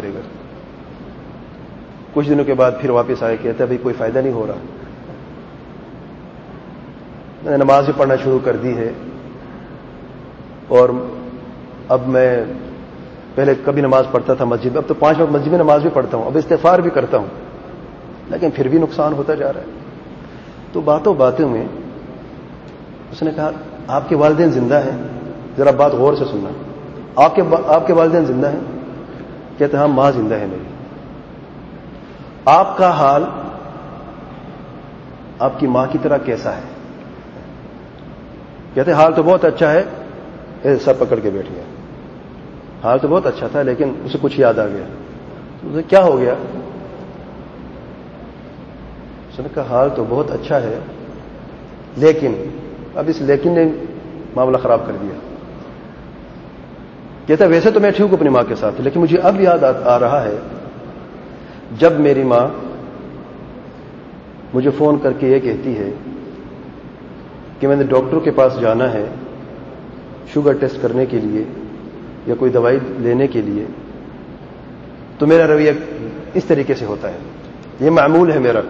ہمارے گھر. کچھ دنوں کے بعد پھر واپس آئے, کہتے ابھی کوئی فائدہ نہیں ہو رہا. میں نے نماز بھی پڑھنا شروع کر دی ہے, اور اب میں پہلے کبھی نماز پڑھتا تھا مسجد میں, اب تو 5 وقت مسجد میں نماز بھی پڑھتا ہوں, اب استغفار بھی کرتا ہوں, لیکن پھر بھی نقصان ہوتا جا رہا ہے. تو باتوں میں اس نے کہا آپ کے والدین زندہ ہیں؟ ذرا بات غور سے سننا. آپ کے والدین زندہ ہیں؟ کہتے ہاں ماں زندہ ہے میری. آپ کا حال آپ کی ماں کی طرح کیسا ہے؟ کہتے حال تو بہت اچھا ہے. سب پکڑ کے بیٹھ گیا. حال تو بہت اچھا تھا, لیکن اسے کچھ یاد آ گیا. اسے کیا ہو گیا؟ اس نے کہا حال تو بہت اچھا ہے, لیکن اب اس لیکن نے معاملہ خراب کر دیا. کہتا ویسے تو میں ٹھیک ہوں اپنی ماں کے ساتھ, لیکن مجھے اب یاد آ رہا ہے جب میری ماں مجھے فون کر کے یہ کہتی ہے کہ میں نے ڈاکٹر کے پاس جانا ہے شوگر ٹیسٹ کرنے کے لیے یا کوئی دوائی لینے کے لیے, تو میرا رویہ اس طریقے سے ہوتا ہے. یہ معمول ہے میرا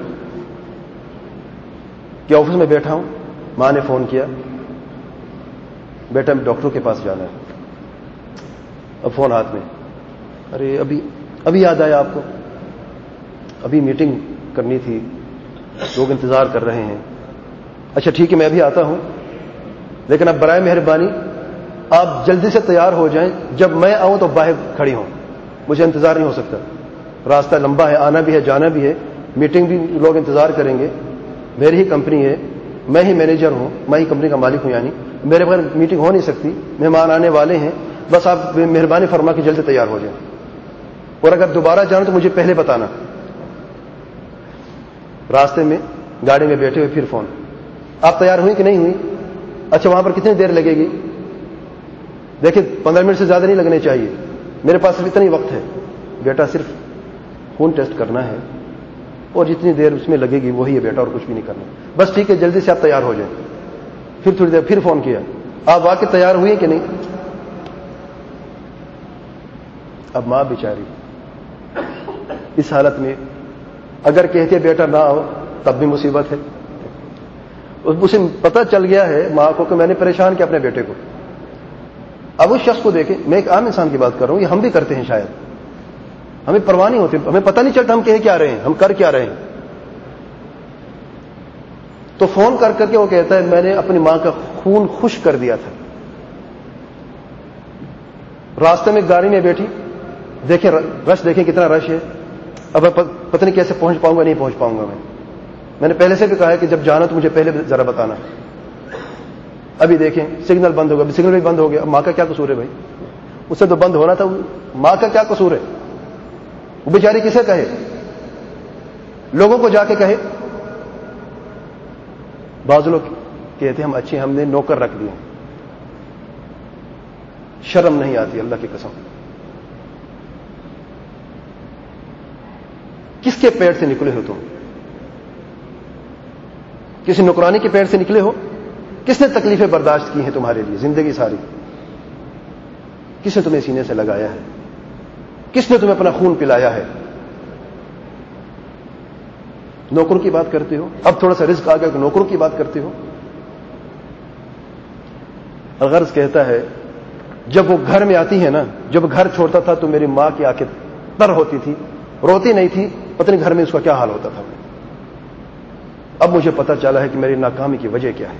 کہ آفس میں بیٹھا ہوں, ماں نے فون کیا بیٹا ڈاکٹر کے پاس جانا ہے, اب فون ہاتھ میں, ارے ابھی یاد آیا آپ کو, ابھی میٹنگ کرنی تھی, لوگ انتظار کر رہے ہیں. اچھا ٹھیک ہے میں ابھی آتا ہوں, لیکن اب برائے مہربانی آپ جلدی سے تیار ہو جائیں, جب میں آؤں تو باہر کھڑی ہوں, مجھے انتظار نہیں ہو سکتا, راستہ لمبا ہے, آنا بھی ہے جانا بھی ہے, میٹنگ بھی لوگ انتظار کریں گے, میری ہی کمپنی ہے, میں ہی مینیجر ہوں, میں ہی کمپنی کا مالک ہوں, یعنی میرے بغیر میٹنگ ہو نہیں سکتی, مہمان آنے والے ہیں, بس آپ مہربانی فرما کے جلدی تیار ہو جائیں, اور اگر دوبارہ جانا تو مجھے پہلے بتانا. راستے میں گاڑی میں بیٹھے ہوئے پھر فون, آپ تیار ہوئی کہ نہیں ہوئی؟ اچھا وہاں پر کتنی دیر لگے گی؟ دیکھیں 15 منٹ سے زیادہ نہیں لگنے چاہیے, میرے پاس صرف اتنا ہی وقت ہے. بیٹا صرف خون ٹیسٹ کرنا ہے اور جتنی دیر اس میں لگے گی وہی ہے بیٹا, اور کچھ بھی نہیں کرنا, بس ٹھیک ہے جلدی سے آپ تیار ہو جائیں. پھر تھوڑی دیر پھر فون کیا, آپ واقعی تیار ہوئی کہ نہیں؟ اب ماں بیچاری اس حالت میں اگر کہتے بیٹا نہ آؤ تب بھی مصیبت ہے. اسے پتہ چل گیا ہے ماں کو کہ میں نے پریشان کیا اپنے بیٹے کو. اب اس شخص کو دیکھیں, میں ایک عام انسان کی بات کر رہا ہوں, یہ ہم بھی کرتے ہیں شاید, ہمیں پرواہ نہیں ہوتی, ہمیں پتہ نہیں چلتا ہم کہہ کیا رہے ہیں, ہم کر کیا رہے ہیں. تو فون کر کے وہ کہتا ہے میں نے اپنی ماں کا خون خشک کر دیا تھا. راستے میں گاڑی میں بیٹھی, دیکھیں رش, دیکھیں کتنا رش ہے, اب پتہ نہیں کیسے پہنچ پاؤں گا, نہیں پہنچ پاؤں گا. میں نے پہلے سے بھی کہا ہے کہ جب جانا تو مجھے پہلے ذرا بتانا. ابھی دیکھیں سگنل بند ہو گیا, سگنل بھی بند ہو گیا. ماں کا کیا قصور ہے بھائی, اس سے تو بند ہونا تھا, ماں کا کیا قصور ہے؟ وہ بیچاری کسے کہے, لوگوں کو جا کے کہے. بعض لوگ کہتے ہم اچھے, ہم نے نوکر رکھ دیے, شرم نہیں آتی اللہ کی قسم. کس کے پیٹ سے نکلے ہو تم؟ کسی نوکرانی کے پیٹ سے نکلے ہو؟ کس نے تکلیفیں برداشت کی ہیں تمہارے لیے زندگی ساری؟ کس نے تمہیں سینے سے لگایا ہے؟ کس نے تمہیں اپنا خون پلایا ہے؟ نوکروں کی بات کرتے ہو. اب تھوڑا سا رزق آ گیا کہ نوکروں کی بات کرتے ہو. الغرض کہتا ہے جب وہ گھر میں آتی ہے نا, جب گھر چھوڑتا تھا تو میری ماں کی آنکھیں تر ہوتی تھی, روتی نہیں تھی, پتہ نہیں گھر میں اس کا کیا حال ہوتا تھا. اب مجھے پتہ چلا ہے کہ میری ناکامی کی وجہ کیا ہے.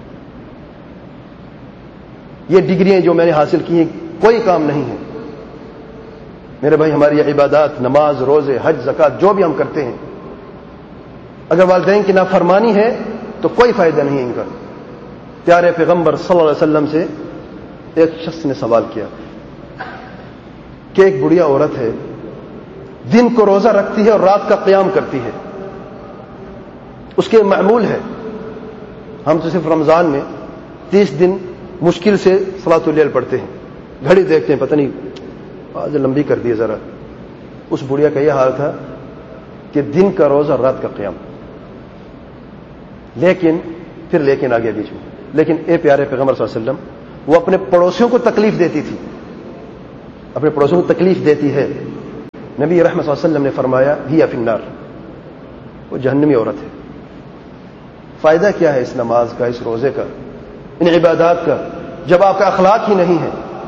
یہ ڈگریاں جو میں نے حاصل کی ہیں کوئی کام نہیں ہے میرے بھائی. ہماری یہ عبادات, نماز, روزے, حج, زکات جو بھی ہم کرتے ہیں, اگر والدین کی نافرمانی ہے تو کوئی فائدہ نہیں ہے ان کا. پیارے پیغمبر صلی اللہ علیہ وسلم سے ایک شخص نے سوال کیا کہ ایک بڑھیا عورت ہے, دن کو روزہ رکھتی ہے اور رات کا قیام کرتی ہے, اس کے معمول ہے. ہم تو صرف رمضان میں 30 دن مشکل سے صلاۃ اللیل پڑھتے ہیں, گھڑی دیکھتے ہیں پتہ نہیں آج لمبی کر دی ذرا. اس بڑھیا کا یہ حال تھا کہ دن کا روزہ رات کا قیام. لیکن پھر لیکن آ گیا بیچ میں, لیکن اے پیارے پیغمبر صلی اللہ علیہ وسلم, وہ اپنے پڑوسیوں کو تکلیف دیتی تھی, اپنے پڑوسیوں کو تکلیف دیتی ہے. نبی رحمت صلی اللہ علیہ وسلم نے فرمایا ہی فی النار، وہ جہنمی عورت ہے۔ فائدہ کیا ہے اس نماز کا، اس روزے کا، ان عبادات کا، جب آپ کا اخلاق ہی نہیں ہے؟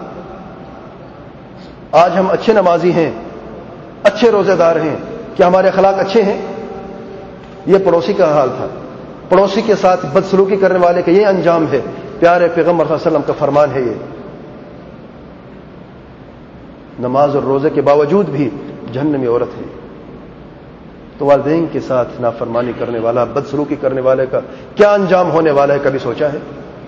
آج ہم اچھے نمازی ہیں، اچھے روزے دار ہیں، کیا ہمارے اخلاق اچھے ہیں؟ یہ پڑوسی کا حال تھا، پڑوسی کے ساتھ بدسلوکی کرنے والے کا یہ انجام ہے۔ پیارے پیغمبر صلی اللہ علیہ وسلم کا فرمان ہے یہ، نماز اور روزے کے باوجود بھی جہنمی عورت ہے۔ تو والدین کے ساتھ نافرمانی کرنے والا، بدسلوکی کرنے والے کا کیا انجام ہونے والا ہے، کبھی سوچا ہے؟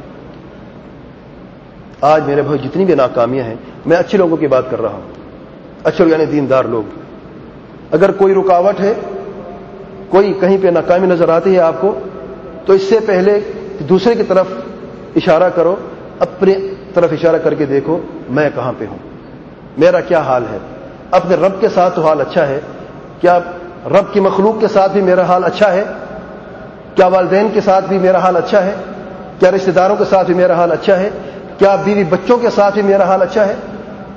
آج میرے بھائی جتنی بھی ناکامیاں ہیں، میں اچھے لوگوں کی بات کر رہا ہوں، اچھے لوگ یعنی دیندار لوگ، اگر کوئی رکاوٹ ہے، کوئی کہیں پہ ناکامی نظر آتی ہے آپ کو، تو اس سے پہلے دوسرے کی طرف اشارہ کرو، اپنے طرف اشارہ کر کے دیکھو میں کہاں پہ ہوں، میرا کیا حال ہے۔ اپنے رب کے ساتھ تو حال اچھا ہے، کیا رب کی مخلوق کے ساتھ بھی میرا حال اچھا ہے؟ کیا والدین کے ساتھ بھی میرا حال اچھا ہے؟ کیا رشتہ داروں کے ساتھ بھی میرا حال اچھا ہے؟ کیا بیوی بچوں کے ساتھ بھی میرا حال اچھا ہے؟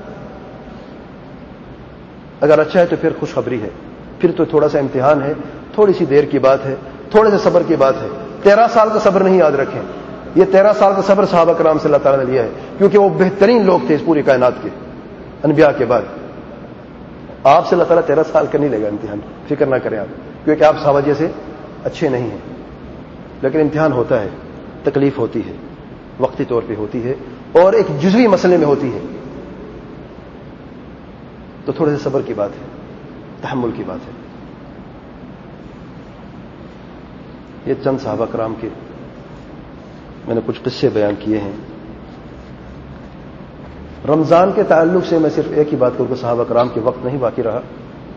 اگر اچھا ہے تو پھر خوشخبری ہے، پھر تو تھوڑا سا امتحان ہے، تھوڑی سی دیر کی بات ہے، تھوڑے سے صبر کی بات ہے۔ 13 سال کا صبر نہیں یاد رکھیں، یہ 13 سال کا صبر صحابہ کرام سے اللہ تعالیٰ نے لیا ہے، کیونکہ وہ بہترین لوگ تھے اس پوری کائنات کے، انبیاء کے بعد۔ آپ سے اللہ تعالیٰ 13 سال کا نہیں لے گا امتحان، فکر نہ کریں آپ، کیونکہ آپ صحابہ جیسے اچھے نہیں ہیں، لیکن امتحان ہوتا ہے، تکلیف ہوتی ہے، وقتی طور پہ ہوتی ہے، اور ایک جزوی مسئلے میں ہوتی ہے، تو تھوڑے سے صبر کی بات ہے، تحمل کی بات ہے۔ یہ چند صحابہ کرام کے میں نے کچھ قصے بیان کیے ہیں۔ رمضان کے تعلق سے میں صرف ایک ہی بات کروں کہ صحابہ کرام کے وقت نہیں باقی رہا،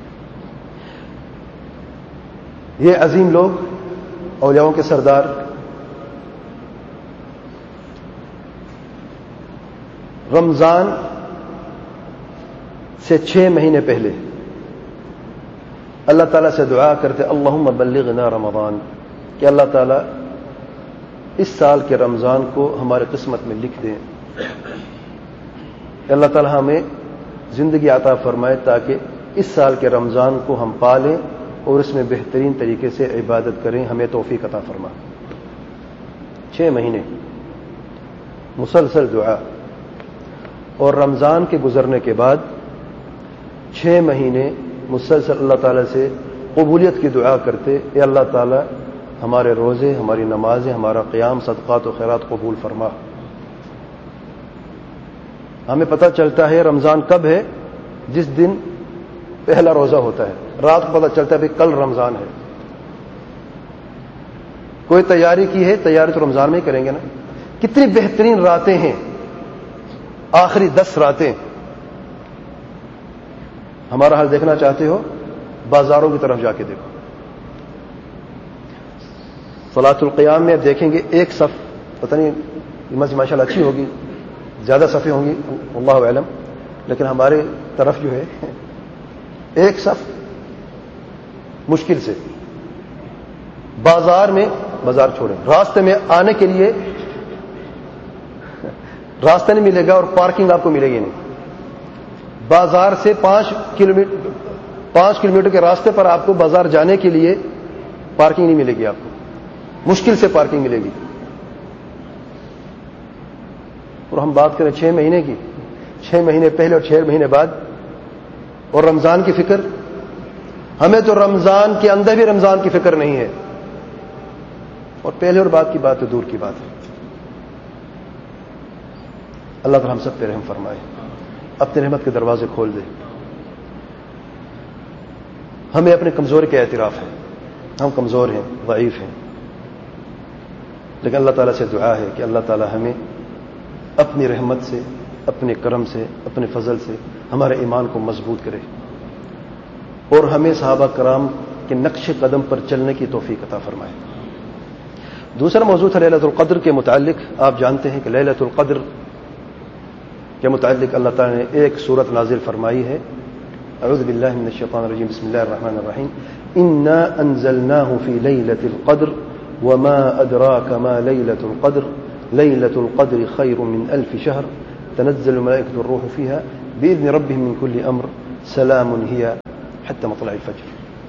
یہ عظیم لوگ، اولیاؤں کے سردار، رمضان سے 6 مہینے پہلے اللہ تعالیٰ سے دعا کرتے اللہم بلغنا رمضان، کہ اللہ تعالیٰ اس سال کے رمضان کو ہمارے قسمت میں لکھ دیں، کہ اللہ تعالیٰ ہمیں زندگی عطا فرمائے تاکہ اس سال کے رمضان کو ہم پالیں اور اس میں بہترین طریقے سے عبادت کریں، ہمیں توفیق عطا فرما۔ 6 مہینے مسلسل دعا، اور رمضان کے گزرنے کے بعد 6 مہینے مسلسل اللہ تعالیٰ سے قبولیت کی دعا کرتے، اے اللہ تعالیٰ ہمارے روزے، ہماری نمازیں، ہمارا قیام، صدقات و خیرات قبول فرما۔ ہمیں پتہ چلتا ہے رمضان کب ہے؟ جس دن پہلا روزہ ہوتا ہے، رات کو پتہ چلتا ہے کہ کل رمضان ہے۔ کوئی تیاری کی ہے، تیاری تو رمضان میں ہی کریں گے نا۔ کتنی بہترین راتیں ہیں، آخری 10 راتیں۔ ہمارا حال دیکھنا چاہتے ہو؟ بازاروں کی طرف جا کے دیکھو، صلاۃ القیام میں دیکھیں گے ایک صف، پتہ نہیں مسجد ماشاءاللہ اچھی ہوگی، زیادہ صفیں ہوں گی اللہ اعلم، لیکن ہمارے طرف جو ہے ایک صف مشکل سے۔ بازار میں، بازار چھوڑیں، راستے میں آنے کے لیے راستہ نہیں ملے گا اور پارکنگ آپ کو ملے گی نہیں۔ بازار سے 5 کلومیٹر کے راستے پر آپ کو بازار جانے کے لیے پارکنگ نہیں ملے گی، آپ کو مشکل سے پارکنگ ملے گی۔ اور ہم بات کریں 6 مہینے کی، 6 مہینے پہلے اور 6 مہینے بعد، اور رمضان کی فکر، ہمیں تو رمضان کے اندر بھی رمضان کی فکر نہیں ہے، اور پہلے اور بعد کی بات تو دور کی بات ہے۔ اللہ تعالیٰ ہم سب پہ رحم فرمائے، اپنے رحمت کے دروازے کھول دے۔ ہمیں اپنے کمزوری کا اعتراف ہے، ہم کمزور ہیں، ضعیف ہیں، لیکن اللہ تعالیٰ سے دعا ہے کہ اللہ تعالیٰ ہمیں اپنی رحمت سے، اپنے کرم سے، اپنے فضل سے ہمارے ایمان کو مضبوط کرے، اور ہمیں صحابہ کرام کے نقش قدم پر چلنے کی توفیق عطا فرمائے۔ دوسرا موضوع تھا لیلۃ القدر کے متعلق۔ آپ جانتے ہیں کہ لیلۃ القدر کے متعلق اللہ تعالیٰ نے ایک سورت نازل فرمائی ہے، اعوذ باللہ من الشیطان الرجیم، بسم اللہ الرحمن الرحیم، انا انزلناہ فی لیلۃ القدر وما ادراک ما لیلۃ القدر لیلۃ القدر خیر من 1000 شہر تنزل الملائکۃ والروح فیہا بإذن ربهم من کل امر سلام ہی حتى مطلع الفجر.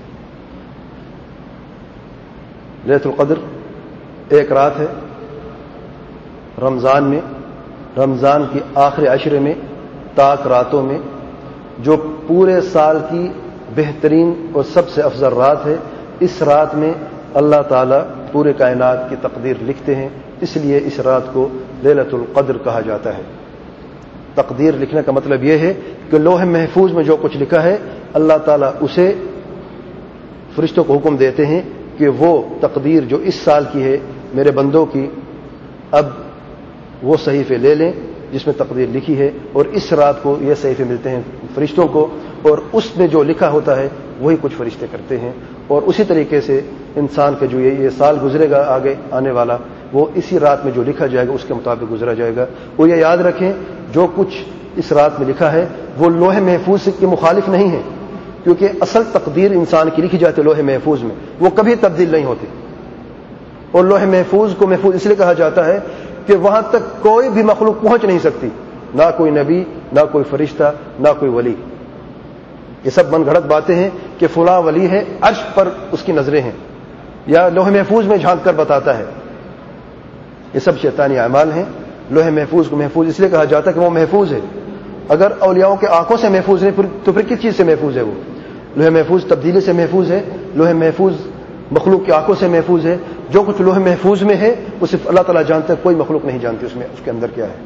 لیلۃ القدر ایک رات ہے رمضان میں، رمضان کی آخری عشرے میں، تاک راتوں میں، جو پورے سال کی بہترین اور سب سے افضل رات ہے. اس رات میں اللہ تعالیٰ پورے کائنات کی تقدیر لکھتے ہیں، اس لیے اس رات کو لیلۃ القدر کہا جاتا ہے. تقدیر لکھنے کا مطلب یہ ہے کہ لوح محفوظ میں جو کچھ لکھا ہے اللہ تعالیٰ اسے فرشتوں کو حکم دیتے ہیں کہ وہ تقدیر جو اس سال کی ہے میرے بندوں کی، اب وہ صحیفے لے لیں جس میں تقدیر لکھی ہے، اور اس رات کو یہ صحیفے ملتے ہیں فرشتوں کو، اور اس میں جو لکھا ہوتا ہے وہی کچھ فرشتے کرتے ہیں. اور اسی طریقے سے انسان کا جو یہ سال گزرے گا آگے آنے والا، وہ اسی رات میں جو لکھا جائے گا اس کے مطابق گزرا جائے گا. وہ یہ یاد رکھیں جو کچھ اس رات میں لکھا ہے وہ لوح محفوظ کے مخالف نہیں ہے، کیونکہ اصل تقدیر انسان کی لکھی جاتی ہے لوح محفوظ میں، وہ کبھی تبدیل نہیں ہوتی. اور لوح محفوظ کو محفوظ اس لیے کہا جاتا ہے کہ وہاں تک کوئی بھی مخلوق پہنچ نہیں سکتی، نہ کوئی نبی، نہ کوئی فرشتہ، نہ کوئی ولی. یہ سب من گھڑت باتیں ہیں کہ فلاں ولی ہے، عرش پر اس کی نظریں ہیں، یا لوح محفوظ میں جھانک کر بتاتا ہے. یہ سب شیطانی اعمال ہیں. لوح محفوظ کو محفوظ اس لیے کہا جاتا ہے کہ وہ محفوظ ہے. اگر اولیاؤں کے آنکھوں سے محفوظ نہیں تو پھر کس چیز سے محفوظ ہے؟ وہ لوح محفوظ تبدیلی سے محفوظ ہے، لوح محفوظ مخلوق کی آنکھوں سے محفوظ ہے. جو کچھ لوح محفوظ میں ہے وہ صرف اللہ تعالیٰ جانتا ہے، کوئی مخلوق نہیں جانتی اس میں اس کے اندر کیا ہے.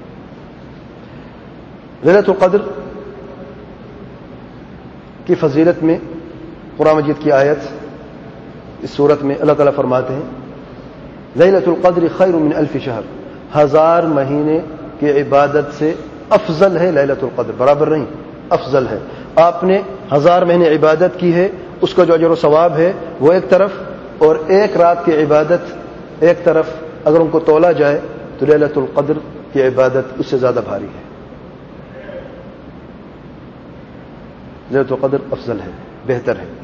لیلۃ القدر کی فضیلت میں قرآن مجید کی آیت اس صورت میں اللہ تعالیٰ فرماتے ہیں لیلۃ القدر خیر من الف شہر، 1000 مہینے کی عبادت سے افضل ہے لیلۃ القدر. برابر نہیں، افضل ہے. آپ نے 1000 مہینے عبادت کی ہے، اس کا جو اجر و ثواب ہے وہ ایک طرف، اور ایک رات کی عبادت ایک طرف. اگر ان کو تولا جائے تو لیلۃ القدر کی عبادت اس سے زیادہ بھاری ہے. لیلۃ القدر افضل ہے، بہتر ہے.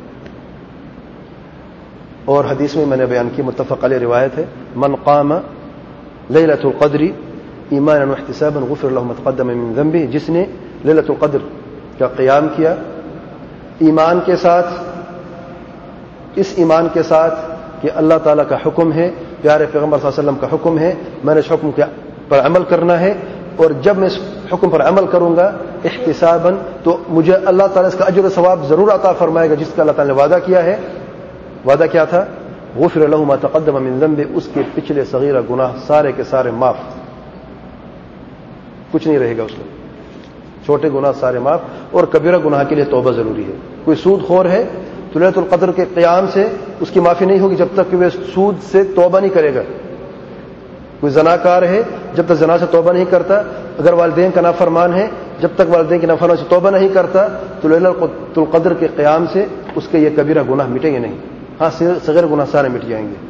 اور حدیث میں نے بیان کی متفق علیہ روایت ہے، من قام لیلۃ القدر ایمانا واحتسابا غفر له ما تقدم من ذنبه. جس نے لیلۃ القدر کا قیام کیا ایمان کے ساتھ، اس ایمان کے ساتھ کہ اللہ تعالیٰ کا حکم ہے، پیارے پیغمبر صلی اللہ علیہ وسلم کا حکم ہے، میں نے اس حکم پر عمل کرنا ہے، اور جب میں اس حکم پر عمل کروں گا احتسابا تو مجھے اللہ تعالیٰ اس کا اجر و ثواب ضرور عطا فرمائے گا جس کا اللہ تعالیٰ نے وعدہ کیا ہے. وعدہ کیا تھا؟ غفر له ما تقدم من ذنبه، اس کے پچھلے صغیرہ گناہ سارے کے سارے معاف، کچھ نہیں رہے گا اس میں. چھوٹے گناہ سارے معاف، اور کبیرہ گناہ کے لیے توبہ ضروری ہے. کوئی سود خور ہے تو لیلۃ القدر کے قیام سے اس کی معافی نہیں ہوگی جب تک کہ وہ سود سے توبہ نہیں کرے گا. کوئی زناکار ہے جب تک زنا سے توبہ نہیں کرتا، اگر والدین کا نافرمان ہے جب تک والدین کی نافرمانی سے توبہ نہیں کرتا تو لیلۃ القدر کے قیام سے اس کے یہ کبیرہ گناہ مٹیں گے نہیں. ہاں صغیر گناہ سارے مٹ جائیں گے.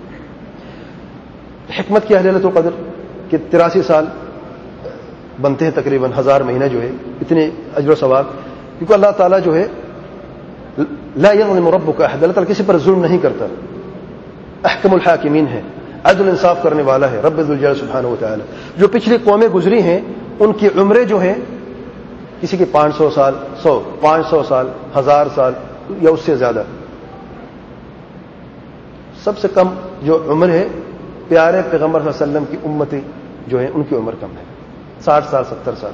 حکمت کیا ہے لیلۃ القدر کہ 83 سال بنتے ہیں تقریباً، 1000 مہینے جو ہے اتنے اجر و ثواب. کیونکہ اللہ تعالیٰ جو ہے لا یظلم ربک احد، اللہ تعالیٰ کسی پر ظلم نہیں کرتا، احکم الحاکمین ہے، عدل انصاف کرنے والا ہے رب ذوالجلال سبحانہ وتعالی. جو پچھلی قومیں گزری ہیں ان کی عمریں جو ہیں کسی کی 500 سال، 500 سال، 1000 سال یا اس سے زیادہ. سب سے کم جو عمر ہے پیارے پیغمبر صلی اللہ علیہ وسلم کی امتی جو ہیں ان کی عمر کم ہے، 60 سال 70 سال.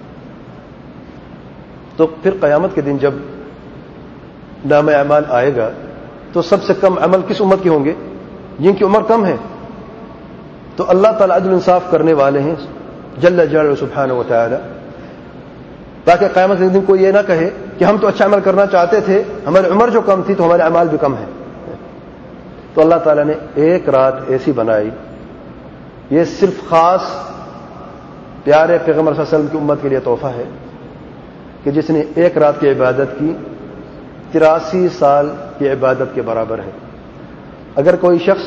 تو پھر قیامت کے دن جب نام اعمال آئے گا تو سب سے کم عمل کس امت کے ہوں گے؟ جن کی عمر کم ہے. تو اللہ تعالیٰ عدل انصاف کرنے والے ہیں جل جلالہ سبحانہ و تعالی، تاکہ قیامت کے دن کوئی یہ نہ کہے کہ ہم تو اچھا عمل کرنا چاہتے تھے، ہماری عمر جو کم تھی تو ہمارے اعمال بھی کم ہیں. تو اللہ تعالیٰ نے ایک رات ایسی بنائی، یہ صرف خاص پیارے پیغمبر صلی اللہ علیہ وسلم کی امت کے لیے تحفہ ہے کہ جس نے ایک رات کی عبادت کی 83 سال کی عبادت کے برابر ہے. اگر کوئی شخص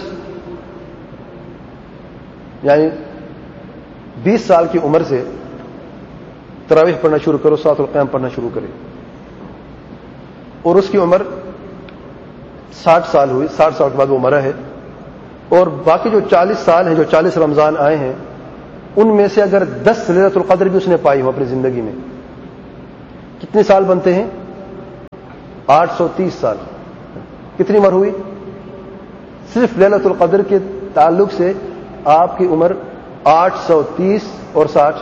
یعنی 20 سال کی عمر سے تراویح پڑھنا شروع کرو، صلاۃ القیام پڑھنا شروع کرے، اور اس کی عمر 60 سال ہوئی، 60 سال کے بعد وہ مرا ہے، اور باقی جو 40 سال ہیں، جو 40 رمضان آئے ہیں، ان میں سے اگر 10 لیلۃ القدر بھی اس نے پائی ہو اپنی زندگی میں، کتنے سال بنتے ہیں؟ 830 साल. کتنی عمر ہوئی؟ صرف لیلۃ القدر کے تعلق سے آپ کی عمر 830 اور 60.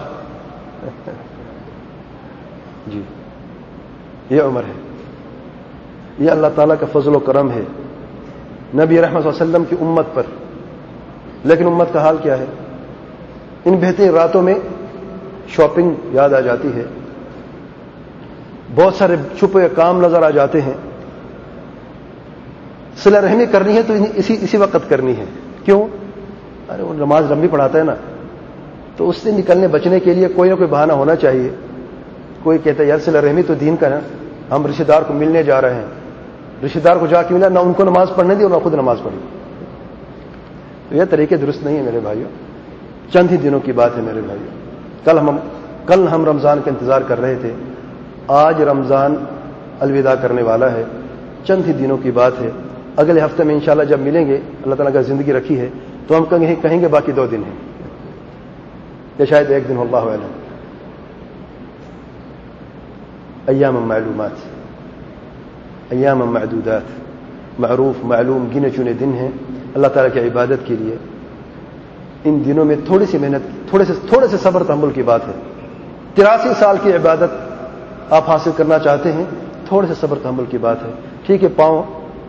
جی یہ عمر ہے. یہ اللہ تعالیٰ کا فضل و کرم ہے نبی رحمت صلی اللہ علیہ وسلم کی امت پر. لیکن امت کا حال کیا ہے؟ ان بہترین راتوں میں شاپنگ یاد آ جاتی ہے, بہت سارے چھپے کام نظر آ جاتے ہیں. صلہ رحمی کرنی ہے تو اسی وقت کرنی ہے. کیوں؟ ارے وہ نماز لمبی پڑھاتا ہے نا, تو اس سے نکلنے بچنے کے لیے کوئی نہ کوئی بہانہ ہونا چاہیے. کوئی کہتا ہے یار صلہ رحمی تو دین کا نا, ہم رشتہ دار کو ملنے جا رہے ہیں, رشتہ دار کو جا کے ملا, نہ ان کو نماز پڑھنے دی اور نہ خود نماز پڑھی. تو یہ طریقے درست نہیں ہے میرے بھائیوں. چند ہی دنوں کی بات ہے میرے بھائیوں. کل ہم رمضان کا انتظار کر رہے تھے, آج رمضان الوداع کرنے والا ہے. چند ہی دنوں کی بات ہے. اگلے ہفتے میں انشاءاللہ جب ملیں گے, اللہ تعالیٰ کا زندگی رکھی ہے تو ہم کہیں گے باقی 2 دن ہیں یا شاید 1 دن, اللہ اعلم. ایام معلومات, ایام معدودات, معروف معلوم گنے چنے دن ہیں اللہ تعالیٰ کی عبادت کے لیے. ان دنوں میں تھوڑی سی محنت, تھوڑے سے صبر تحمل کی بات ہے. 83 سال کی عبادت آپ حاصل کرنا چاہتے ہیں, تھوڑے سے صبر تحمل کی بات ہے. ٹھیک ہے, پاؤں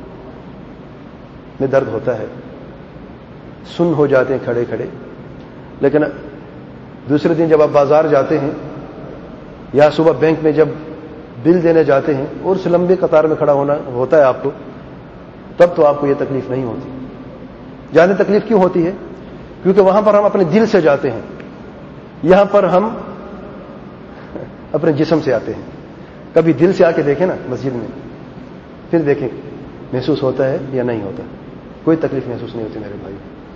میں درد ہوتا ہے, سن ہو جاتے ہیں کھڑے کھڑے, لیکن دوسرے دن جب آپ بازار جاتے ہیں یا صبح بینک میں جب بل دینے جاتے ہیں اور اس لمبے قطار میں کھڑا ہونا ہوتا ہے آپ کو, تب تو آپ کو یہ تکلیف نہیں ہوتی. جانے تکلیف کیوں ہوتی ہے؟ کیونکہ وہاں پر ہم اپنے دل سے جاتے ہیں, یہاں پر ہم اپنے جسم سے آتے ہیں. کبھی دل سے آ کے دیکھیں نا مسجد میں, پھر دیکھیں محسوس ہوتا ہے یا نہیں ہوتا. کوئی تکلیف محسوس نہیں ہوتی میرے بھائی.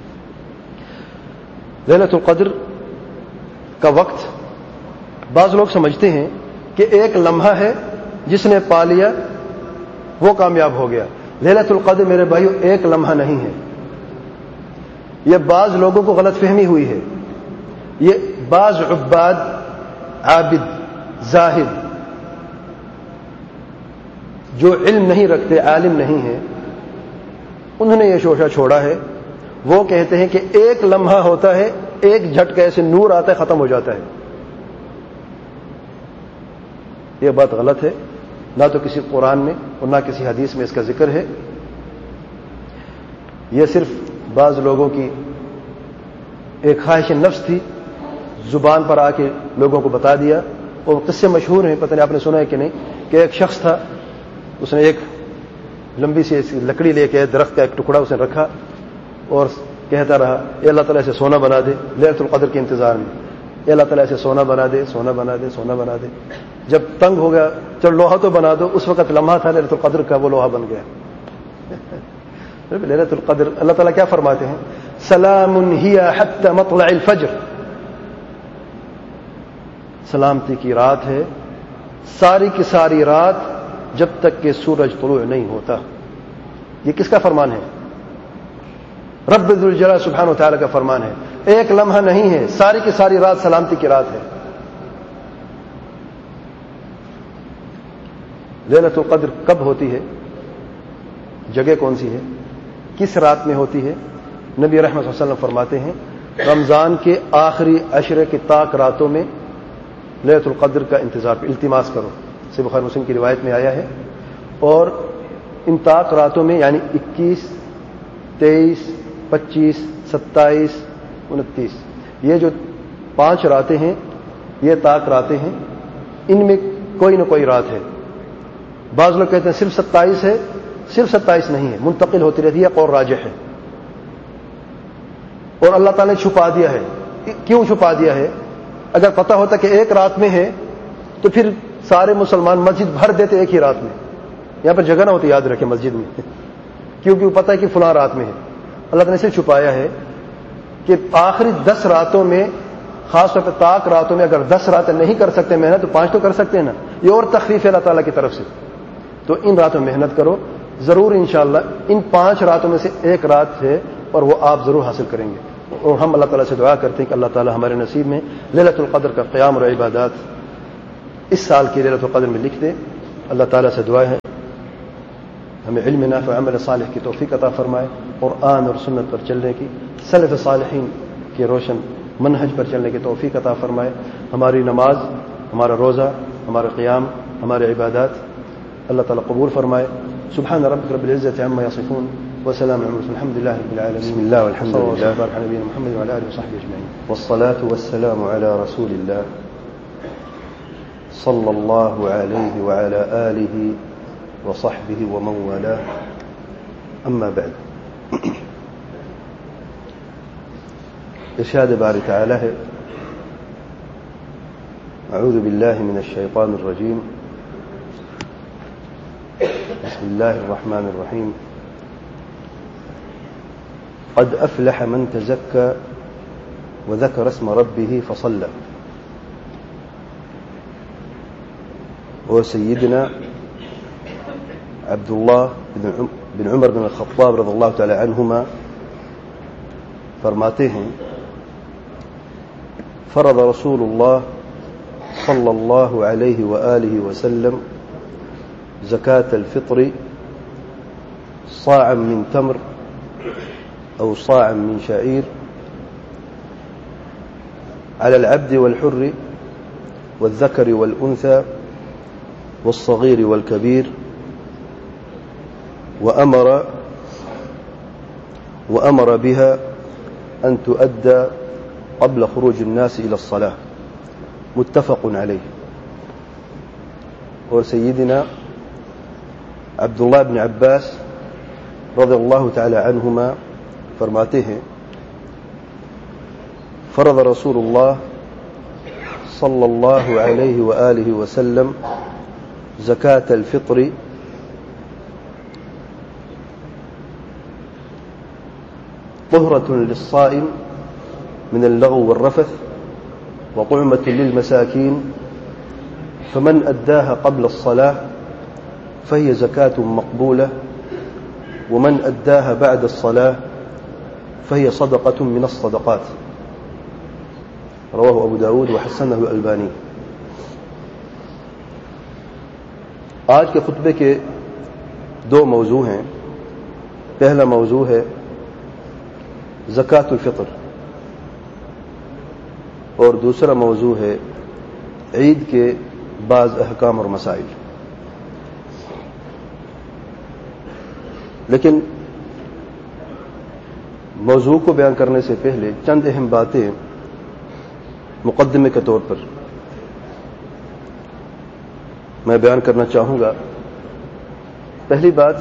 لیلۃ القدر کا وقت بعض لوگ سمجھتے ہیں کہ ایک لمحہ ہے, جس نے پا لیا وہ کامیاب ہو گیا. لیلۃ القدر میرے بھائیو ایک لمحہ نہیں ہے. یہ بعض لوگوں کو غلط فہمی ہوئی ہے. یہ بعض عباد, عابد, زاہد جو علم نہیں رکھتے, عالم نہیں ہیں, انہوں نے یہ شوشہ چھوڑا ہے. وہ کہتے ہیں کہ ایک لمحہ ہوتا ہے, ایک جھٹکے سے نور آتا ہے, ختم ہو جاتا ہے. یہ بات غلط ہے. نہ تو کسی قرآن میں اور نہ کسی حدیث میں اس کا ذکر ہے. یہ صرف بعض لوگوں کی ایک خواہش نفس تھی, زبان پر آ کے لوگوں کو بتا دیا. اور قصے مشہور ہیں, پتہ نہیں آپ نے سنا ہے کہ نہیں, کہ ایک شخص تھا, اس نے ایک لمبی سی لکڑی لے کے درخت کا ایک ٹکڑا اس نے رکھا اور کہتا رہا اے اللہ تعالیٰ سے سونا بنا دے, لیلۃ القدر کے انتظار میں, اے اللہ تعالیٰ سے سونا بنا دے, سونا بنا دے, سونا بنا دے. جب تنگ ہو گیا, چلو لوہا تو بنا دو. اس وقت لمحہ تھا لیلۃ القدر کا, وہ لوہا بن گیا. لیلۃ القدر اللہ تعالیٰ کیا فرماتے ہیں؟ سلام ہی حتی مطلع الفجر, سلامتی کی رات ہے, ساری کی ساری رات جب تک کہ سورج طلوع نہیں ہوتا. یہ کس کا فرمان ہے؟ رب ذوالجلال سبحانہ و تعالیٰ کا فرمان ہے. ایک لمحہ نہیں ہے, ساری کی ساری رات سلامتی کی رات ہے. لیلۃ القدر کب ہوتی ہے؟ جگہ کون سی ہے؟ کس رات میں ہوتی ہے؟ نبی رحمت صلی اللہ علیہ وسلم فرماتے ہیں رمضان کے آخری عشرے کی طاق راتوں میں لیلۃ القدر کا انتظار التماس کرو. صحیح بخاری مسلم کی روایت میں آیا ہے. اور ان طاق راتوں میں یعنی 21, 23, 25, 27, 29, یہ جو 5 راتیں ہیں, یہ طاق راتیں ہیں. ان میں کوئی نہ کوئی رات ہے. بعض لوگ کہتے ہیں صرف 27 ہے. صرف 27 نہیں ہے, منتقل ہوتی رہتی ہے, اور راجح ہے. اور اللہ تعالیٰ نے چھپا دیا ہے. کیوں چھپا دیا ہے؟ اگر پتہ ہوتا کہ ایک رات میں ہے تو پھر سارے مسلمان مسجد بھر دیتے ایک ہی رات میں. یہاں پر جگہ نہ ہوتی, یاد رکھیں, مسجد میں, کیونکہ وہ پتہ ہے کہ فلاں رات میں ہے. اللہ تعالیٰ نے اسے چھپایا ہے کہ آخری 10 راتوں میں, خاص طور پہ طاق راتوں میں, اگر 10 راتیں نہیں کر سکتے محنت تو 5 تو کر سکتے ہیں نا. یہ اور تخفیف ہے اللہ تعالیٰ کی طرف سے. تو ان راتوں میں محنت کرو ضرور. انشاءاللہ ان 5 راتوں میں سے ایک رات ہے اور وہ آپ ضرور حاصل کریں گے. اور ہم اللہ تعالیٰ سے دعا کرتے ہیں کہ اللہ تعالیٰ ہمارے نصیب میں لیلۃ القدر کا قیام اور عبادات اس سال کی لیلۃ القدر میں لکھ دے. اللہ تعالیٰ سے دعا ہے ہمیں علم نافع عمل صالح کی توفیق عطا فرمائے، قرآن اور سنت پر چلنے کی، سلف صالحین کے روشن منہج پر چلنے کی توفیق عطا فرمائے، ہماری نماز، ہمارا روزہ، ہمارا قیام، ہمارے عبادات اللہ تعالیٰ قبول فرمائے۔ سبحان ربک رب العزة عما يصفون وسلام على المرسلين الحمد لله رب العالمين۔ بسم الله والحمد لله وبارك على نبينا محمد وعلى اله وصحبه اجمعين، والصلاة والسلام على رسول الله صلى الله عليه وعلى آله وصحبه ومن والاه، أما بعد۔ ارشاد باری تعالی ہے، اعوذ باللہ من الشیطان الرجیم، بسم اللہ الرحمن الرحیم، قد افلح من تزکى وذكر اسم ربه فصلى۔ اور سیدنا عبداللہ بن عمر بن الخطاب رضی اللہ تعالی عنہما فرماتے ہیں، فرض رسول اللہ صلی اللہ علیہ وآلہ وسلم زکاة الفطر صاعا من تمر أو صاعا من شعير على العبد والحر والذكر والأنثى والصغير والكبير، وأمر بها أن تؤدى قبل خروج الناس إلى الصلاة، متفق عليه۔ اور سیدنا عبداللہ بن عباس رضی اللہ تعالی عنہما فرماتے ہیں، فرض رسول اللہ صلی اللہ علیہ وآلہ وسلم زکاة الفطر طهرة للصائم من اللغو والرفث وطعمة للمساكين، فمن أداها قبل الصلاة فهي زكاة مقبولة، ومن أداها بعد الصلاة فهي صدقة من الصدقات، رواه أبو داود وحسنه الألباني۔ آج کے خطبے کے دو موضوع ہیں۔ پہلا موضوع ہے زکوٰۃ الفطر، اور دوسرا موضوع ہے عید کے بعض احکام اور مسائل۔ لیکن موضوع کو بیان کرنے سے پہلے چند اہم باتیں مقدمے کے طور پر میں بیان کرنا چاہوں گا۔ پہلی بات،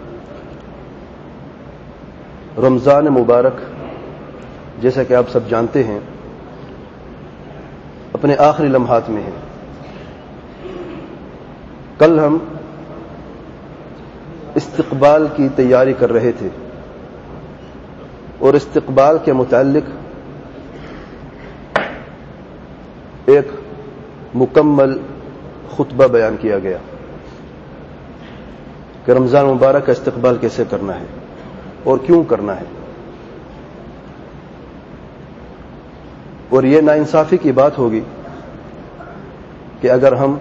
رمضان مبارک جیسا کہ آپ سب جانتے ہیں اپنے آخری لمحات میں ہے۔ کل ہم استقبال کی تیاری کر رہے تھے، اور استقبال کے متعلق ایک مکمل خطبہ بیان کیا گیا کہ رمضان مبارک کا استقبال کیسے کرنا ہے اور کیوں کرنا ہے۔ اور یہ ناانصافی کی بات ہوگی کہ اگر ہم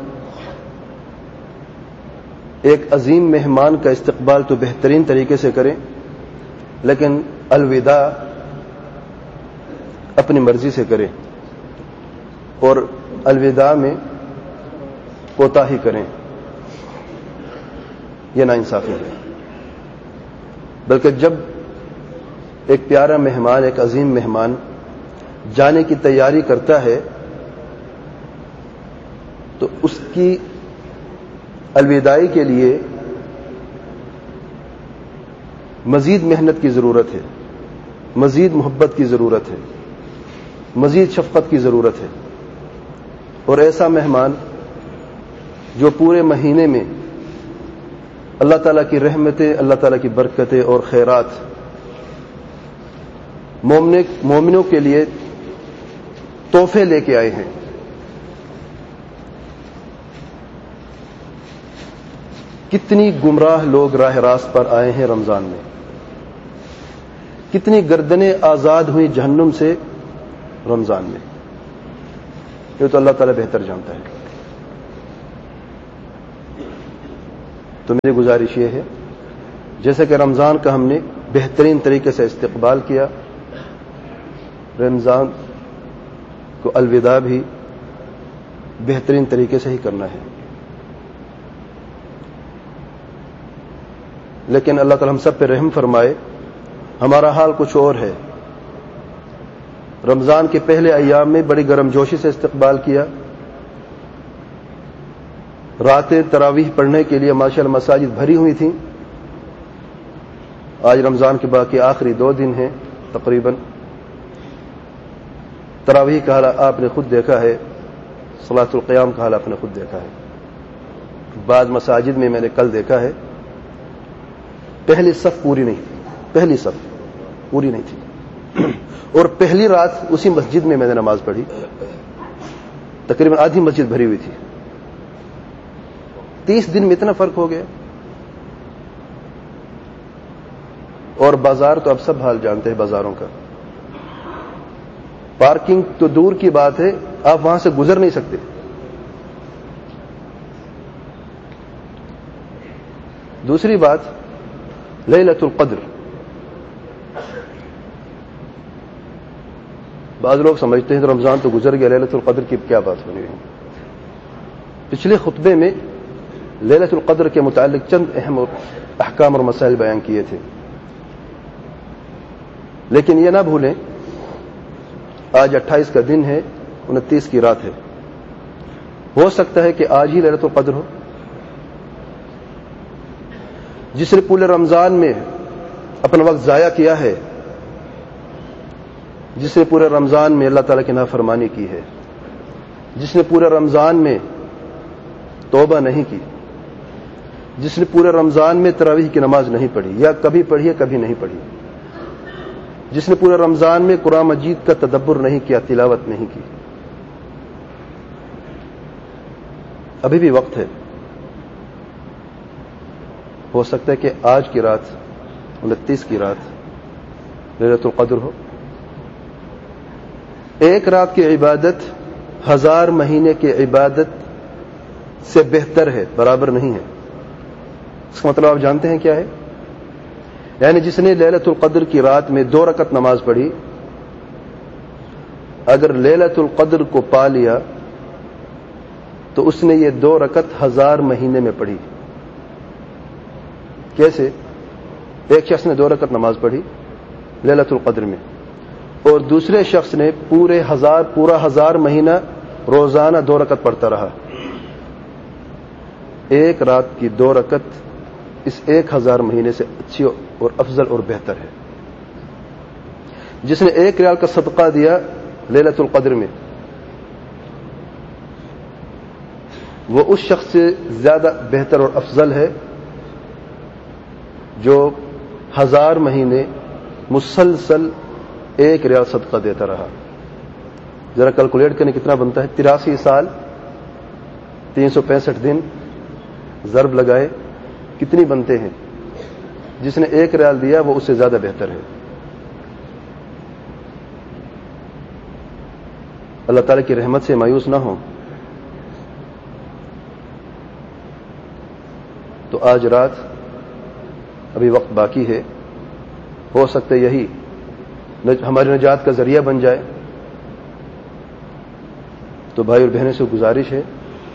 ایک عظیم مہمان کا استقبال تو بہترین طریقے سے کریں، لیکن الوداع اپنی مرضی سے کریں اور الوداع میں کوتاہی کریں، یہ ناانصافی ہے۔ بلکہ جب ایک پیارا مہمان، ایک عظیم مہمان جانے کی تیاری کرتا ہے تو اس کی الوداعی کے لیے مزید محنت کی ضرورت ہے، مزید محبت کی ضرورت ہے، مزید شفقت کی ضرورت ہے۔ اور ایسا مہمان جو پورے مہینے میں اللہ تعالیٰ کی رحمتیں، اللہ تعالیٰ کی برکتیں اور خیرات مومنوں کے لیے تحفے لے کے آئے ہیں، کتنی گمراہ لوگ راہ راست پر آئے ہیں رمضان میں، کتنی گردنیں آزاد ہوئی جہنم سے رمضان میں، یہ تو اللہ تعالیٰ بہتر جانتا ہے۔ تو میری گزارش یہ ہے جیسے کہ رمضان کا ہم نے بہترین طریقے سے استقبال کیا، رمضان کو الوداع بھی بہترین طریقے سے ہی کرنا ہے. لیکن اللہ تعالی ہم سب پہ رحم فرمائے، ہمارا حال کچھ اور ہے. رمضان کے پہلے ایام میں بڑی گرم جوشی سے استقبال کیا، راتیں تراویح پڑھنے کے لیے ماشاءاللہ مساجد بھری ہوئی تھیں. آج رمضان کے باقی آخری 2 دن ہیں تقریباً. تراویح کا حال آپ نے خود دیکھا ہے، صلاۃ القیام کا حال آپ نے خود دیکھا ہے. بعض مساجد میں نے کل دیکھا ہے پہلی صف پوری نہیں تھی، پہلی صف پوری نہیں تھی، اور پہلی رات اسی مسجد میں نے نماز پڑھی، تقریباً آدھی مسجد بھری ہوئی تھی. 30 دن میں اتنا فرق ہو گیا. اور بازار تو اب سب حال جانتے ہیں بازاروں کا. پارکنگ تو دور کی بات ہے، آپ وہاں سے گزر نہیں سکتے. دوسری بات لیلۃ القدر. بعض لوگ سمجھتے ہیں کہ رمضان تو گزر گیا، لیلۃ القدر کی کیا بات ہونی ہے. پچھلے خطبے میں لیلۃ القدر کے متعلق چند اہم احکام اور مسائل بیان کیے تھے. لیکن یہ نہ بھولیں آج 28 کا دن ہے، 29 کی رات ہے. ہو سکتا ہے کہ آج ہی لیلۃ القدر ہو. جس نے پورے رمضان میں اپنا وقت ضائع کیا ہے، جس نے پورے رمضان میں اللہ تعالیٰ کی نافرمانی کی ہے، جس نے پورے رمضان میں توبہ نہیں کی، جس نے پورے رمضان میں تراویح کی نماز نہیں پڑھی، یا کبھی پڑھی ہے کبھی نہیں پڑھی، جس نے پورے رمضان میں قرآن مجید کا تدبر نہیں کیا، تلاوت نہیں کی، ابھی بھی وقت ہے. ہو سکتا ہے کہ آج کی رات 29 کی رات لیلۃ القدر ہو. ایک رات کی عبادت 1000 مہینے کی عبادت سے بہتر ہے، برابر نہیں ہے. اس کا مطلب آپ جانتے ہیں کیا ہے؟ یعنی جس نے لیلۃ القدر کی رات میں 2 رکعت نماز پڑھی، اگر لیلۃ القدر کو پا لیا تو اس نے یہ 2 رکعت 1000 مہینے میں پڑھی. کیسے؟ ایک شخص نے 2 رکعت نماز پڑھی لیلۃ القدر میں، اور دوسرے شخص نے پورا 1000 مہینہ روزانہ 2 رکعت پڑھتا رہا. ایک رات کی 2 رکعت اس 1000 مہینے سے اچھی اور افضل اور بہتر ہے. جس نے 1 ریال کا صدقہ دیا لیلۃ القدر میں، وہ اس شخص سے زیادہ بہتر اور افضل ہے جو 1000 مہینے مسلسل 1 ریال صدقہ دیتا رہا. ذرا کیلکولیٹ کرنے کتنا بنتا ہے؟ 83 سال 365 دن ضرب لگائے کتنی بنتے ہیں؟ جس نے 1 ریال دیا وہ اس سے زیادہ بہتر ہے. اللہ تعالی کی رحمت سے مایوس نہ ہو. تو آج رات ابھی وقت باقی ہے، ہو سکتا ہے یہی ہماری نجات کا ذریعہ بن جائے. تو بھائی اور بہنوں سے گزارش ہے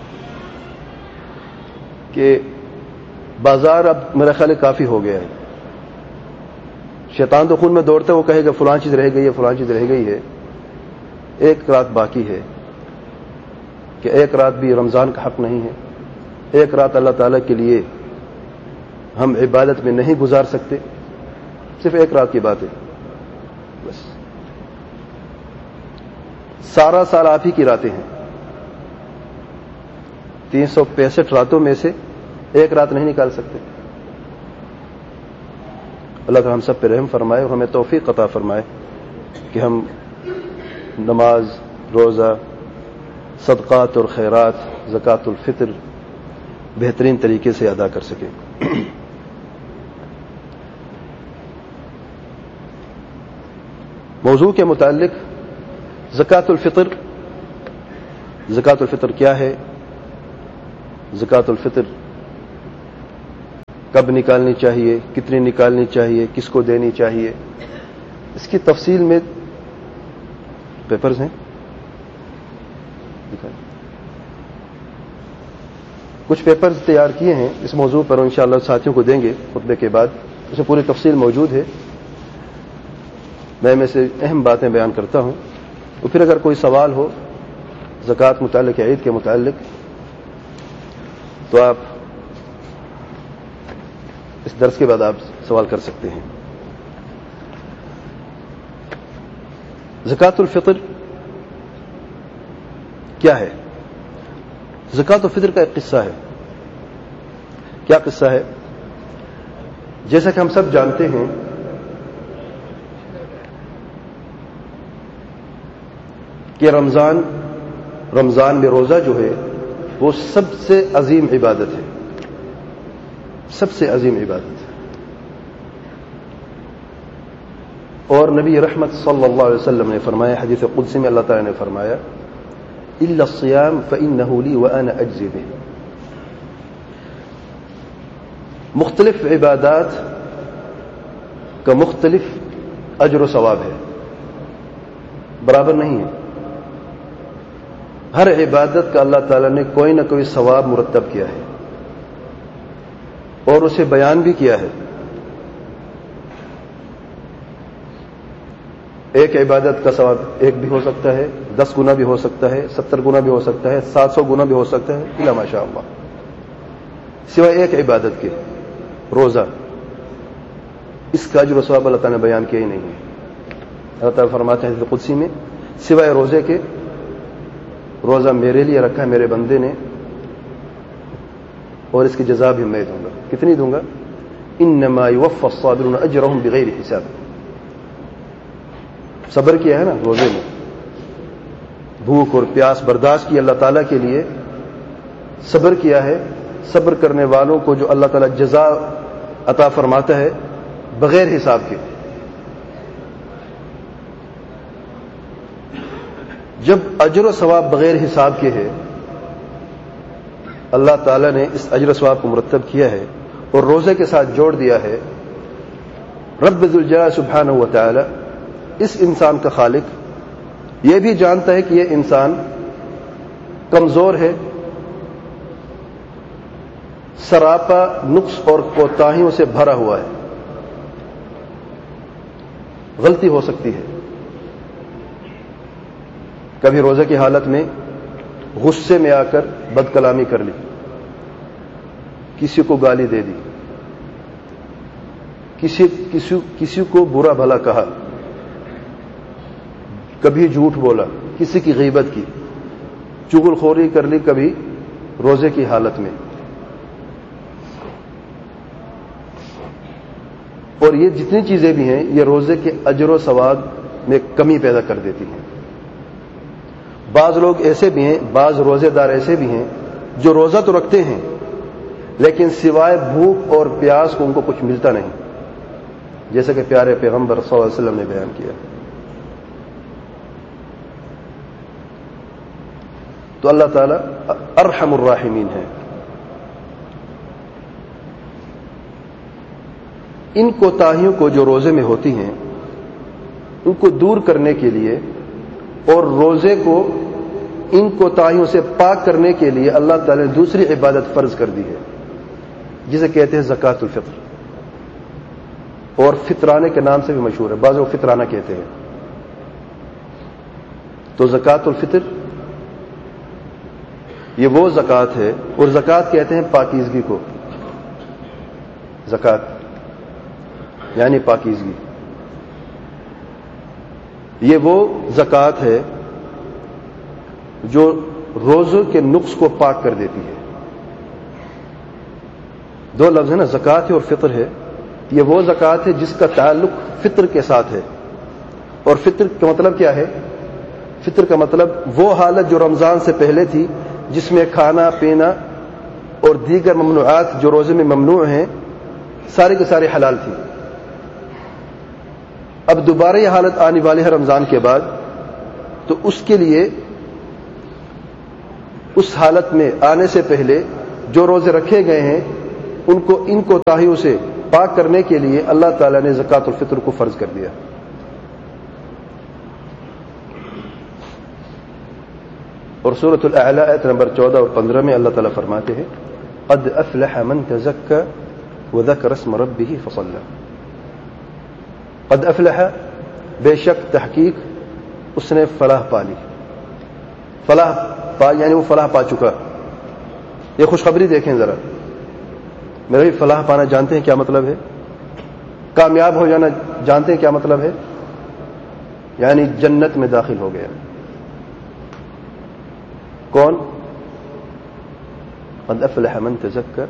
کہ بازار اب میرا خیال ہے کافی ہو گیا ہے. شیطان تو خون میں دوڑتا ہے، وہ کہے گا فلاں چیز رہ گئی ہے، فلاں چیز رہ گئی ہے. ایک رات باقی ہے کہ ایک رات بھی رمضان کا حق نہیں ہے. ایک رات اللہ تعالیٰ کے لیے ہم عبادت میں نہیں گزار سکتے. صرف ایک رات کی بات ہے بس. سارا سال آپ ہی کی راتیں ہیں. 365 راتوں میں سے ایک رات نہیں نکال سکتے. اللہ تعالی ہم سب پہ رحم فرمائے اور ہمیں توفیق عطا فرمائے کہ ہم نماز، روزہ، صدقات اور خیرات، زکوٰۃ الفطر بہترین طریقے سے ادا کر سکیں. موضوع کے متعلق زکوٰۃ الفطر. زکوٰۃ الفطر کیا ہے؟ زکوٰۃ الفطر کب نکالنی چاہیے, کتنی نکالنی چاہیے, کس کو دینی چاہیے, اس کی تفصیل میں پیپرز ہیں, کچھ پیپرز تیار کیے ہیں اس موضوع پر, انشاءاللہ ساتھیوں کو دیں گے خطبے کے بعد. اس میں پوری تفصیل موجود ہے. میں سے اہم باتیں بیان کرتا ہوں, اور پھر اگر کوئی سوال ہو زکوٰۃ متعلق یا عید کے متعلق تو آپ اس درس کے بعد آپ سوال کر سکتے ہیں. زکوٰۃ الفطر کیا ہے؟ زکوٰۃ الفطر کا ایک قصہ ہے. کیا قصہ ہے؟ جیسا کہ ہم سب جانتے ہیں کہ رمضان میں روزہ جو ہے وہ سب سے عظیم عبادت ہے, سب سے عظیم عبادت ہے. اور نبی رحمت صلی اللہ علیہ وسلم نے فرمایا, حدیث قدسی میں اللہ تعالی نے فرمایا, الا الصيام فانه لي وانا اجزي به. مختلف عبادات کا مختلف اجر و ثواب ہے, برابر نہیں ہے. ہر عبادت کا اللہ تعالیٰ نے کوئی نہ کوئی ثواب مرتب کیا ہے اور اسے بیان بھی کیا ہے. ایک عبادت کا ثواب ایک بھی ہو سکتا ہے, 10 گنا بھی ہو سکتا ہے, 70 گنا بھی ہو سکتا ہے, 700 گنا بھی ہو سکتا ہے, الا ماشاء اللہ, سوائے ایک عبادت کے روزہ. اس کا اجر و ثواب اللہ تعالیٰ نے بیان کیا ہی نہیں ہے. اللہ تعالیٰ فرماتے ہیں حدیث قدسی میں, سوائے روزے کے, روزہ میرے لیے رکھا ہے میرے بندے نے, اور اس کی جزا بھی میں دوں گا. کتنی دوں گا؟ انما یوفی الصابرون اجرهم بغیر حساب. صبر کیا ہے نا روزے میں, بھوک اور پیاس برداشت کی اللہ تعالیٰ کے لیے, صبر کیا ہے. صبر کرنے والوں کو جو اللہ تعالیٰ جزا عطا فرماتا ہے بغیر حساب کے. جب اجر و ثواب بغیر حساب کے ہے, اللہ تعالیٰ نے اس اجر و ثواب کو مرتب کیا ہے اور روزے کے ساتھ جوڑ دیا ہے. رب ذوالجلال سبحانہ و تعالی اس انسان کا خالق یہ بھی جانتا ہے کہ یہ انسان کمزور ہے, سراپا نقص اور کوتاہیوں سے بھرا ہوا ہے, غلطی ہو سکتی ہے. کبھی روزے کی حالت میں غصے میں آ کر بد کلامی کر لی, کسی کو گالی دے دی, کسی کو برا بھلا کہا, کبھی جھوٹ بولا, کسی کی غیبت کی, چغل خوری کر لی کبھی روزے کی حالت میں. اور یہ جتنی چیزیں بھی ہیں یہ روزے کے اجر و ثواب میں کمی پیدا کر دیتی ہیں. بعض لوگ ایسے بھی ہیں, بعض روزے دار ایسے بھی ہیں جو روزہ تو رکھتے ہیں لیکن سوائے بھوک اور پیاس کو ان کو کچھ ملتا نہیں, جیسا کہ پیارے پیغمبر صلی اللہ علیہ وسلم نے بیان کیا. تو اللہ تعالیٰ ارحم الراحمین ہے. ان کوتاہیوں کو جو روزے میں ہوتی ہیں ان کو دور کرنے کے لیے اور روزے کو ان کوتاہیوں سے پاک کرنے کے لیے اللہ تعالیٰ نے دوسری عبادت فرض کر دی ہے جسے کہتے ہیں زکوٰۃ الفطر, اور فطرانے کے نام سے بھی مشہور ہے, بعض لوگ فطرانہ کہتے ہیں. تو زکوٰۃ الفطر یہ وہ زکوٰۃ ہے, اور زکوٰۃ کہتے ہیں پاکیزگی کو. زکوٰۃ یعنی پاکیزگی. یہ وہ زکوٰۃ ہے جو روزوں کے نقص کو پاک کر دیتی ہے. دو لفظ ہیں نا, زکوٰۃ اور فطر ہے. یہ وہ زکوٰۃ ہے جس کا تعلق فطر کے ساتھ ہے. اور فطر کا مطلب کیا ہے؟ فطر کا مطلب وہ حالت جو رمضان سے پہلے تھی جس میں کھانا پینا اور دیگر ممنوعات جو روزے میں ممنوع ہیں سارے کے سارے حلال تھی. اب دوبارہ یہ حالت آنے والی ہے رمضان کے بعد, تو اس کے لیے اس حالت میں آنے سے پہلے جو روزے رکھے گئے ہیں ان کو ان کوتاہیوں سے پاک کرنے کے لیے اللہ تعالیٰ نے زکوٰۃ الفطر کو فرض کر دیا. اور سورۃ الاعلی آیت نمبر 14 اور 15 میں اللہ تعالیٰ فرماتے ہیں قد افلح من تزکى وذکر اسم ربه فصلى. قد افلح، بے شک تحقیق اس نے فلاح پا لی. فلاح پا یعنی وہ فلاح پا چکا. یہ خوشخبری دیکھیں ذرا. میرے بھی فلاح پانا جانتے ہیں کیا مطلب ہے؟ کامیاب ہو جانا جانتے ہیں کیا مطلب ہے؟ یعنی جنت میں داخل ہو گیا. کون؟ قد افلح من تزکى،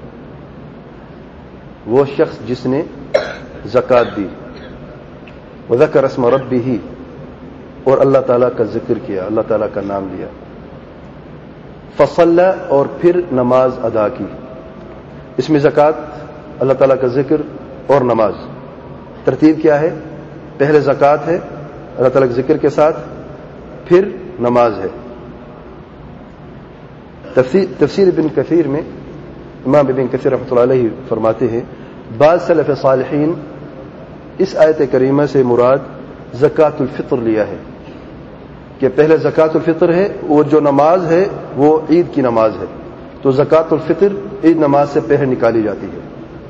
وہ شخص جس نے زکوٰۃ دی، وذکر اسم ربہ، اور اللہ تعالیٰ کا ذکر کیا، اللہ تعالیٰ کا نام لیا. فصلى، اور پھر نماز ادا کی. اس میں زکوٰۃ، اللہ تعالیٰ کا ذکر اور نماز. ترتیب کیا ہے؟ پہلے زکوٰۃ ہے اللہ تعالیٰ کے ذکر کے ساتھ، پھر نماز ہے. تفسیر ابن کثیر میں امام ابن کثیر رحمۃ اللہ علیہ فرماتے ہیں بعض سلف صالحین اس آیت کریمہ سے مراد زکوٰۃ الفطر لیا ہے کہ پہلے زکوٰۃ الفطر ہے، اور جو نماز ہے وہ عید کی نماز ہے، تو زکوٰۃ الفطر عید نماز سے پہلے نکالی جاتی ہے.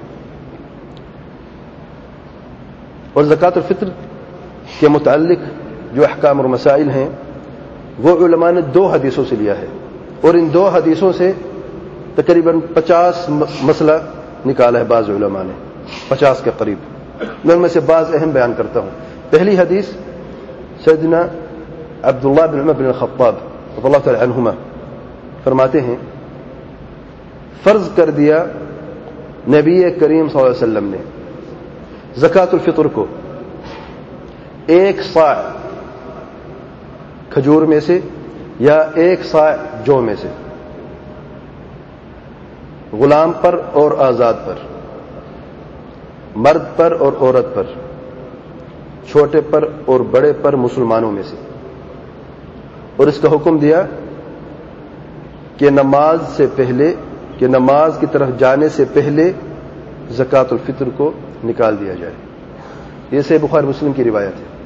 اور زکوٰۃ الفطر کے متعلق جو احکام اور مسائل ہیں وہ علماء نے 2 حدیثوں سے لیا ہے، اور ان 2 حدیثوں سے تقریباً 50 مسئلہ نکالا ہے بعض علماء نے، 50 کے قریب. میں ان میں سے بعض اہم بیان کرتا ہوں. پہلی حدیث سیدنا عبداللہ بن عمر بن الخطاب رضی اللہ تعالی عنہما فرماتے ہیں فرض کر دیا نبی کریم صلی اللہ علیہ وسلم نے زکوٰۃ الفطر کو 1 صاع کھجور میں سے یا 1 صاع جو میں سے، غلام پر اور آزاد پر، مرد پر اور عورت پر، چھوٹے پر اور بڑے پر مسلمانوں میں سے. اور اس کا حکم دیا کہ نماز سے پہلے، کہ نماز کی طرف جانے سے پہلے زکوٰۃ الفطر کو نکال دیا جائے. یہ صحیح بخاری مسلم کی روایت ہے.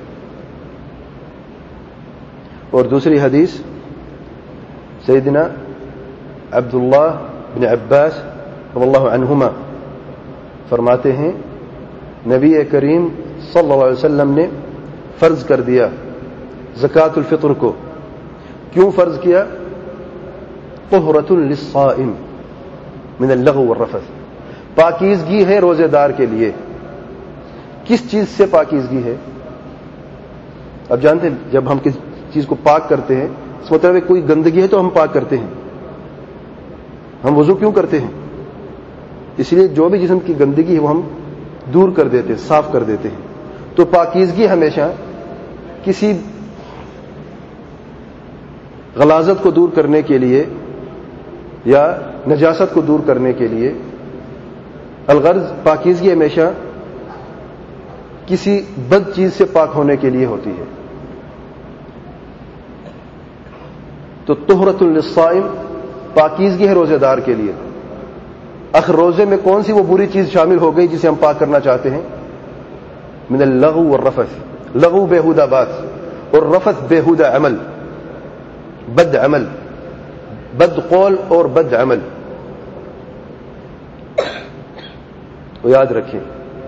اور دوسری حدیث سیدنا عبداللہ بن عباس رضی اللہ عنہما فرماتے ہیں نبی کریم صلی اللہ علیہ وسلم نے فرض کر دیا زکوٰۃ الفطر کو. کیوں فرض کیا؟ طہرۃ للصائم من اللغو والرفث، پاکیزگی ہے روزے دار کے لیے. کس چیز سے پاکیزگی ہے؟ اب جانتے ہیں جب ہم کس چیز کو پاک کرتے ہیں اس مطلب ہے کوئی گندگی ہے تو ہم پاک کرتے ہیں. ہم وضو کیوں کرتے ہیں؟ اس لیے جو بھی جسم کی گندگی ہے وہ ہم دور کر دیتے ہیں، صاف کر دیتے ہیں. تو پاکیزگی ہمیشہ کسی غلاظت کو دور کرنے کے لیے یا نجاست کو دور کرنے کے لیے، الغرض پاکیزگی ہمیشہ کسی بد چیز سے پاک ہونے کے لیے ہوتی ہے. تو طہرۃ للصائم پاکیزگی ہے روزے دار کے لیے. آخر روزے میں کون سی وہ بری چیز شامل ہو گئی جسے ہم پاک کرنا چاہتے ہیں؟ من اللغو والرفث، لغو بےہودہ بات، اور رفث بےہودہ عمل، بد عمل، بد قول اور بد عمل. وہ یاد رکھیں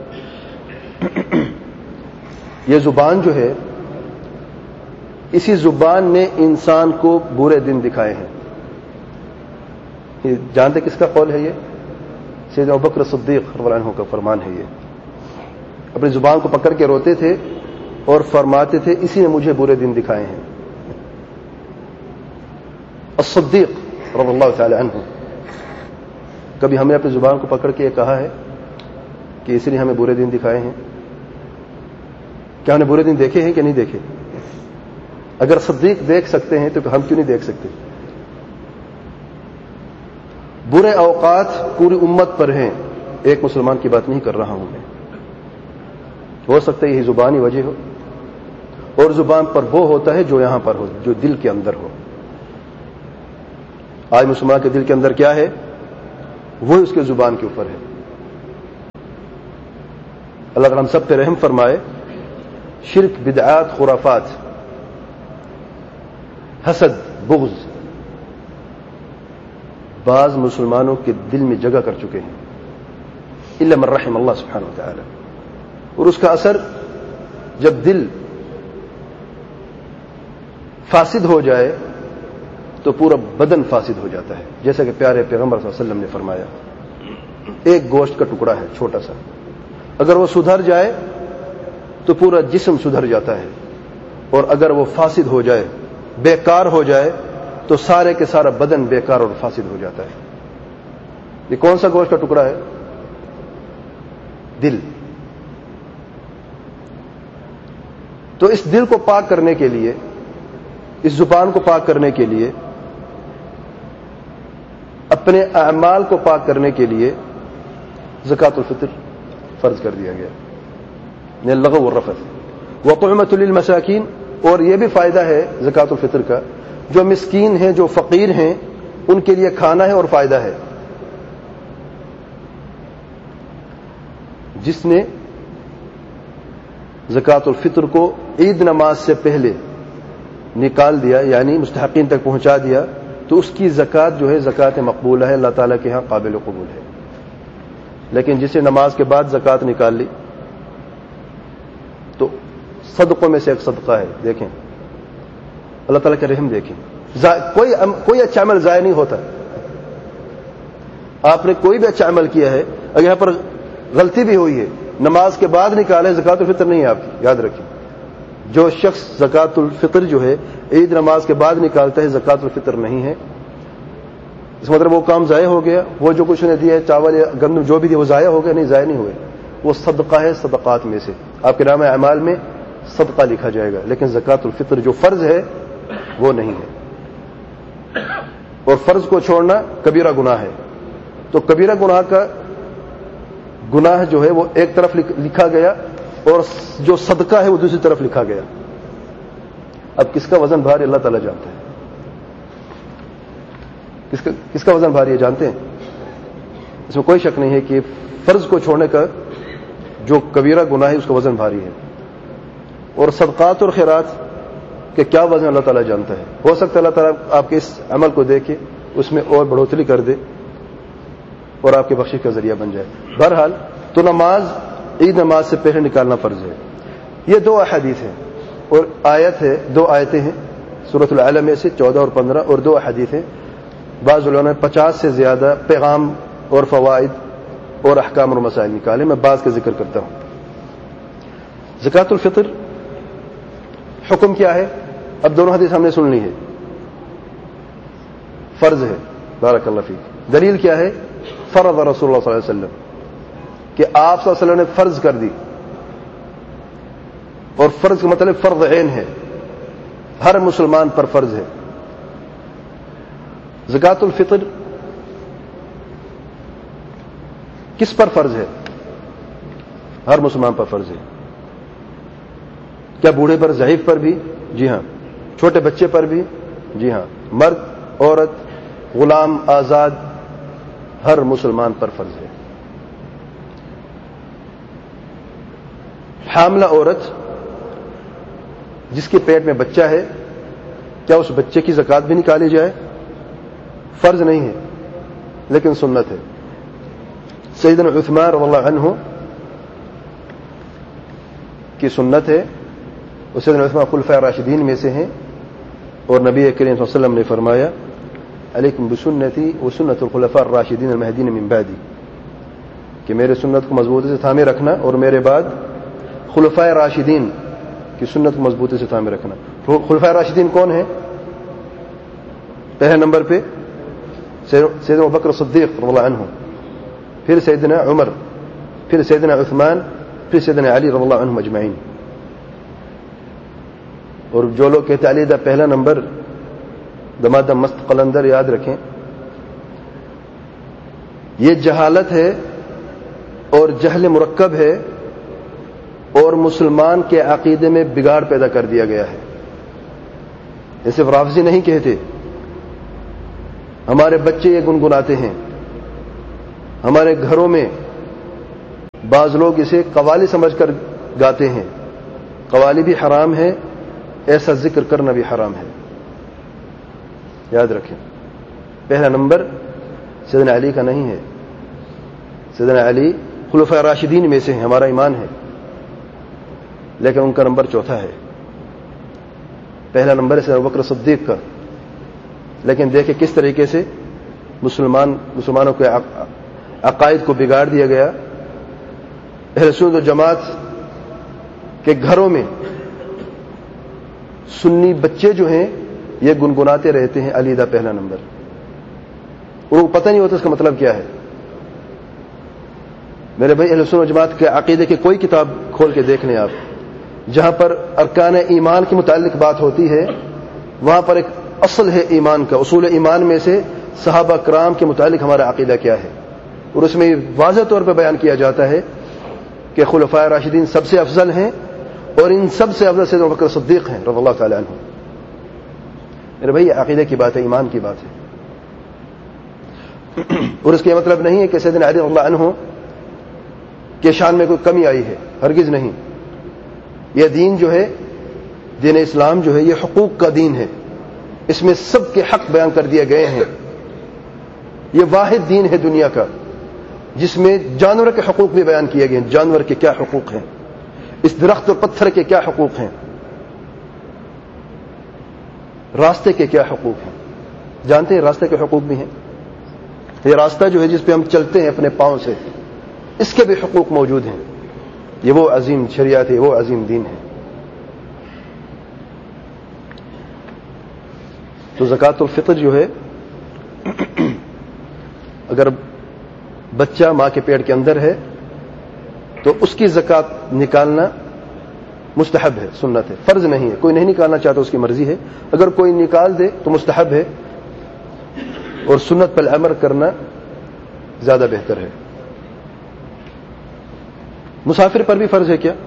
یہ زبان جو ہے، اسی زبان نے انسان کو برے دن دکھائے ہیں. یہ جانتے کس کا قول ہے؟ یہ سیدنا ابوبکر صدیق رضی اللہ عنہ کا فرمان ہے. یہ اپنی زبان کو پکڑ کے روتے تھے اور فرماتے تھے اسی نے مجھے برے دن دکھائے ہیں. الصدیق رضی اللہ تعالی عنہ. کبھی ہم نے اپنی زبان کو پکڑ کے یہ کہا ہے کہ اسی نے ہمیں برے دن دکھائے ہیں؟ کیا ہم نے برے دن دیکھے ہیں کہ نہیں دیکھے؟ اگر صدیق دیکھ سکتے ہیں تو ہم کیوں نہیں دیکھ سکتے؟ برے اوقات پوری امت پر ہیں، ایک مسلمان کی بات نہیں کر رہا ہوں میں. ہو سکتا ہے یہی زبان ہی وجہ ہو، اور زبان پر وہ ہوتا ہے جو یہاں پر ہو، جو دل کے اندر ہو. آج مسلمان کے دل کے اندر کیا ہے وہی اس کے زبان کے اوپر ہے. اللہ تعالیٰ ہم سب پہ رحم فرمائے. شرک، بدعات، خرافات، حسد، بغض بعض مسلمانوں کے دل میں جگہ کر چکے ہیں، الا من رحم اللہ سبحانہ و تعالی. اور اس کا اثر جب دل فاسد ہو جائے تو پورا بدن فاسد ہو جاتا ہے. جیسا کہ پیارے پیغمبر صلی اللہ علیہ وسلم نے فرمایا، ایک گوشت کا ٹکڑا ہے چھوٹا سا، اگر وہ سدھر جائے تو پورا جسم سدھر جاتا ہے، اور اگر وہ فاسد ہو جائے، بیکار ہو جائے، تو سارے کے سارا بدن بیکار اور فاسد ہو جاتا ہے. یہ کون سا گوشت کا ٹکڑا ہے؟ دل. تو اس دل کو پاک کرنے کے لیے، اس زبان کو پاک کرنے کے لیے، اپنے اعمال کو پاک کرنے کے لیے زکوٰۃ الفطر فرض کر دیا گیا. اللغو والرفث وطعمۃ للمساکین. اور یہ بھی فائدہ ہے زکوٰۃ الفطر کا، جو مسکین ہیں، جو فقیر ہیں، ان کے لیے کھانا ہے اور فائدہ ہے. جس نے زکوٰۃ الفطر کو عید نماز سے پہلے نکال دیا، یعنی مستحقین تک پہنچا دیا، تو اس کی زکوٰۃ جو ہے زکوٰۃ مقبولہ ہے، اللہ تعالیٰ کے ہاں قابل قبول ہے. لیکن جسے نماز کے بعد زکوٰۃ نکال لی تو صدقوں میں سے ایک صدقہ ہے. دیکھیں اللہ تعالیٰ کا رحم، دیکھیں کوئی اچھا عمل ضائع نہیں ہوتا. آپ نے کوئی بھی اچھا عمل کیا ہے، اگر یہاں پر غلطی بھی ہوئی ہے، نماز کے بعد نکالے، زکوٰۃ الفطر نہیں ہے آپ کی. یاد رکھیں، جو شخص زکوٰۃ الفطر جو ہے عید نماز کے بعد نکالتا ہے، زکوٰۃ الفطر نہیں ہے. اس مطلب وہ کام ضائع ہو گیا، وہ جو کچھ نے دیا ہے، چاول یا گندم جو بھی دیا وہ ضائع ہو گیا؟ نہیں، ضائع نہیں ہوئے. وہ صدقہ ہے صدقات میں سے. آپ کے نام اعمال میں صدقہ لکھا جائے گا، لیکن زکوٰۃ الفطر جو فرض ہے وہ نہیں ہے. اور فرض کو چھوڑنا کبیرہ گناہ ہے. تو کبیرہ گناہ کا گناہ جو ہے وہ ایک طرف لکھا گیا، اور جو صدقہ ہے وہ دوسری طرف لکھا گیا. اب کس کا وزن بھاری اللہ تعالیٰ جانتے ہیں. کس کا وزن بھاری ہے جانتے ہیں؟ اس میں کوئی شک نہیں ہے کہ فرض کو چھوڑنے کا جو کبیرہ گناہ ہے اس کا وزن بھاری ہے. اور صدقات اور خیرات کہ کیا وزن اللہ تعالیٰ جانتا ہے. ہو سکتا ہے اللہ تعالیٰ آپ کے اس عمل کو دیکھے، اس میں اور بڑھوتری کر دے اور آپ کے بخشش کا ذریعہ بن جائے. بہرحال تو نماز عید نماز سے پہلے نکالنا فرض ہے. یہ 2 احادیث ہیں اور آیت ہے، 2 آیتیں ہیں سورۃ العلق میں سے 14 اور 15، اور 2 احادیث ہیں. بعض علماء نے 50 سے زیادہ پیغام اور فوائد اور احکام اور مسائل نکالے. میں بعض کا ذکر کرتا ہوں. زکوٰۃ الفطر حکم کیا ہے؟ اب دونوں حدیث ہم نے سن لی ہے. فرض ہے. بارک اللہ فیک. دلیل کیا ہے؟ فرض رسول اللہ صلی اللہ علیہ وسلم، کہ آپ صلی اللہ علیہ وسلم نے فرض کر دی. اور فرض کا مطلب فرض عین ہے، ہر مسلمان پر فرض ہے. زکوٰۃ الفطر کس پر فرض ہے؟ ہر مسلمان پر فرض ہے. کیا بوڑھے پر، ضعیف پر بھی؟ جی ہاں. چھوٹے بچے پر بھی؟ جی ہاں. مرد، عورت، غلام، آزاد، ہر مسلمان پر فرض ہے. حاملہ عورت جس کے پیٹ میں بچہ ہے، کیا اس بچے کی زکوٰۃ بھی نکالی جائے؟ فرض نہیں ہے لیکن سنت ہے. سیدنا عثمان رضی اللہ عنہ کی سنت ہے، اور سیدنا عثمان خلفاء راشدین میں سے ہیں، اور نبی کریم صلی اللہ علیہ وسلم نے فرمایا علیکم بسنتی وسنت الخلفاء الراشدین المہدین من بعدی، کہ میرے سنت کو مضبوطی سے تھامے رکھنا اور میرے بعد خلفاء راشدین کی سنت کو مضبوطی سے تھامے رکھنا. خلفاء راشدین کون ہیں؟ پہلے نمبر پہ سیدنا ابوبکر صدیق رضی اللہ عنہ، پھر سیدنا عمر، پھر سیدنا عثمان، پھر سیدنا علی رضی اللہ عنہم اجمعین. اور جو لوگ کہتے علی دا پہلا نمبر، دمادم مست قلندر، یاد رکھیں یہ جہالت ہے اور جہل مرکب ہے، اور مسلمان کے عقیدے میں بگاڑ پیدا کر دیا گیا ہے. یہ صرف رافضی نہیں کہتے، ہمارے بچے یہ گنگناتے ہیں، ہمارے گھروں میں بعض لوگ اسے قوالی سمجھ کر گاتے ہیں. قوالی بھی حرام ہے, ایسا ذکر کرنا بھی حرام ہے. یاد رکھیں, پہلا نمبر سیدنا علی کا نہیں ہے. سیدنا علی خلفاء راشدین میں سے ہیں, ہمارا ایمان ہے, لیکن ان کا نمبر چوتھا ہے. پہلا نمبر ہے سیدنا ابوبکر صدیق کا. لیکن دیکھیں کس طریقے سے مسلمانوں کے عقائد کو بگاڑ دیا گیا. اہل سنت و جماعت کے گھروں میں سنی بچے جو ہیں یہ گنگناتے رہتے ہیں علی دا پہلا نمبر, ان کو پتہ نہیں ہوتا اس کا مطلب کیا ہے. میرے بھائی, اہل سنت و جماعت کے عقیدے کی کوئی کتاب کھول کے دیکھ لیں آپ, جہاں پر ارکان ایمان کے متعلق بات ہوتی ہے وہاں پر ایک اصل ہے ایمان کا. اصول ایمان میں سے صحابہ کرام کے متعلق ہمارا عقیدہ کیا ہے, اور اس میں واضح طور پر بیان کیا جاتا ہے کہ خلفاء راشدین سب سے افضل ہیں, اور ان سب سے افضل سیدنا ابوبکر صدیق ہیں رضی اللہ تعالی عنہ. میرے بھائی, یہ عقیدے کی بات ہے, ایمان کی بات ہے. اور اس کا یہ مطلب نہیں ہے کہ سیدنا علی رضی اللہ عنہ کے شان میں کوئی کمی آئی ہے, ہرگز نہیں. یہ دین جو ہے, دین اسلام جو ہے, یہ حقوق کا دین ہے. اس میں سب کے حق بیان کر دیے گئے ہیں. یہ واحد دین ہے دنیا کا جس میں جانور کے حقوق بھی بیان کیے گئے ہیں. جانور کے کیا حقوق ہیں, اس درخت اور پتھر کے کیا حقوق ہیں, راستے کے کیا حقوق ہیں. جانتے ہیں راستے کے حقوق بھی ہیں. یہ راستہ جو ہے جس پہ ہم چلتے ہیں اپنے پاؤں سے, اس کے بھی حقوق موجود ہیں. یہ وہ عظیم شریعت ہے, وہ عظیم دین ہے. تو زکوٰۃ الفطر جو ہے, اگر بچہ ماں کے پیٹ کے اندر ہے تو اس کی زکوٰۃ نکالنا مستحب ہے, سنت ہے, فرض نہیں ہے. کوئی نہیں نکالنا چاہتا, اس کی مرضی ہے. اگر کوئی نکال دے تو مستحب ہے, اور سنت پر عمل کرنا زیادہ بہتر ہے. مسافر پر بھی فرض ہے کیا؟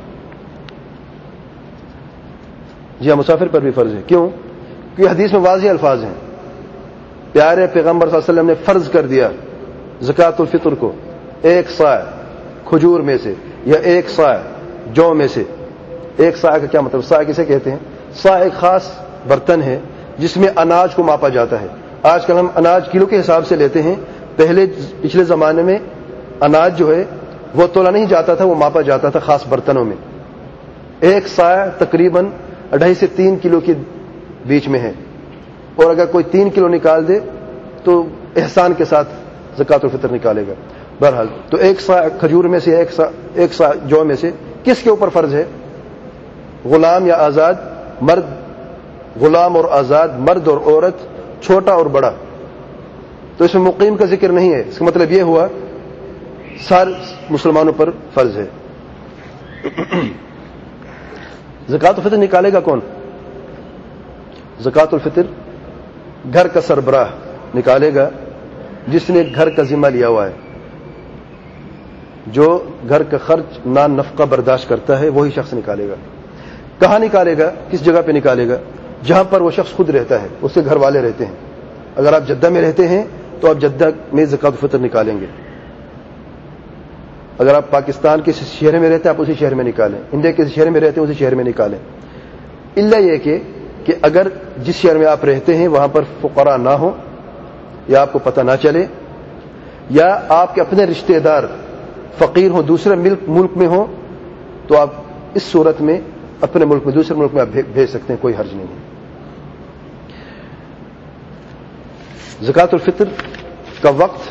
جی ہاں, مسافر پر بھی فرض ہے. کیوں؟ کیونکہ حدیث میں واضح الفاظ ہیں. پیارے پیغمبر صلی اللہ علیہ وسلم نے فرض کر دیا زکوٰۃ الفطر کو 1 صاع کھجور میں سے, یا 1 صاع جو میں سے. 1 صاع کا کیا مطلب؟ صاع کسے کہتے ہیں؟ صاع ایک خاص برتن ہے جس میں اناج کو ماپا جاتا ہے. آج کل ہم اناج کلو کے حساب سے لیتے ہیں. پچھلے زمانے میں اناج جو ہے وہ تولا نہیں جاتا تھا, وہ ماپا جاتا تھا خاص برتنوں میں. 1 صاع تقریباً 2.5 سے 3 کلو کے بیچ میں ہے. اور اگر کوئی 3 کلو نکال دے تو احسان کے ساتھ زکوٰۃ الفطر نکالے گا. بہرحال تو 1 صاع کھجور میں سے, 1 صاع جو میں سے کس کے اوپر فرض ہے؟ غلام یا آزاد مرد, غلام اور آزاد مرد اور عورت, چھوٹا اور بڑا. تو اس میں مقیم کا ذکر نہیں ہے. اس کا مطلب یہ ہوا سارے مسلمانوں پر فرض ہے. زکوٰۃ الفطر نکالے گا کون؟ زکوٰۃ الفطر گھر کا سربراہ نکالے گا, جس نے گھر کا ذمہ لیا ہوا ہے. جو گھر کا خرچ نان نفقہ برداشت کرتا ہے وہی شخص نکالے گا. کہاں نکالے گا؟ کس جگہ پہ نکالے گا؟ جہاں پر وہ شخص خود رہتا ہے, اس کے گھر والے رہتے ہیں. اگر آپ جدہ میں رہتے ہیں تو آپ جدہ میں زکوٰۃ الفطر نکالیں گے. اگر آپ پاکستان کے شہر میں رہتے ہیں آپ اسی شہر میں نکالیں. انڈیا کے شہر میں رہتے ہیں اسی شہر میں نکالیں. الا یہ کہ اگر جس شہر میں آپ رہتے ہیں وہاں پر فقراء نہ ہوں, یا آپ کو پتہ نہ چلے, یا آپ کے اپنے رشتہ دار فقیر ہوں, دوسرے ملک میں ہوں, تو آپ اس صورت میں اپنے ملک میں دوسرے ملک میں آپ بھیج سکتے ہیں, کوئی حرج نہیں ہے. زکوٰۃ الفطر کا وقت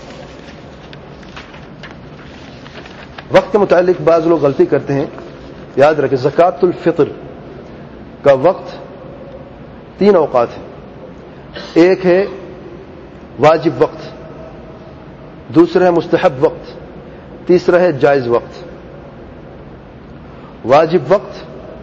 کے متعلق بعض لوگ غلطی کرتے ہیں. یاد رکھیں زکوٰۃ الفطر کا وقت 3 اوقات ہیں. ایک ہے واجب وقت, دوسرا ہے مستحب وقت, تیسرا ہے جائز وقت. واجب وقت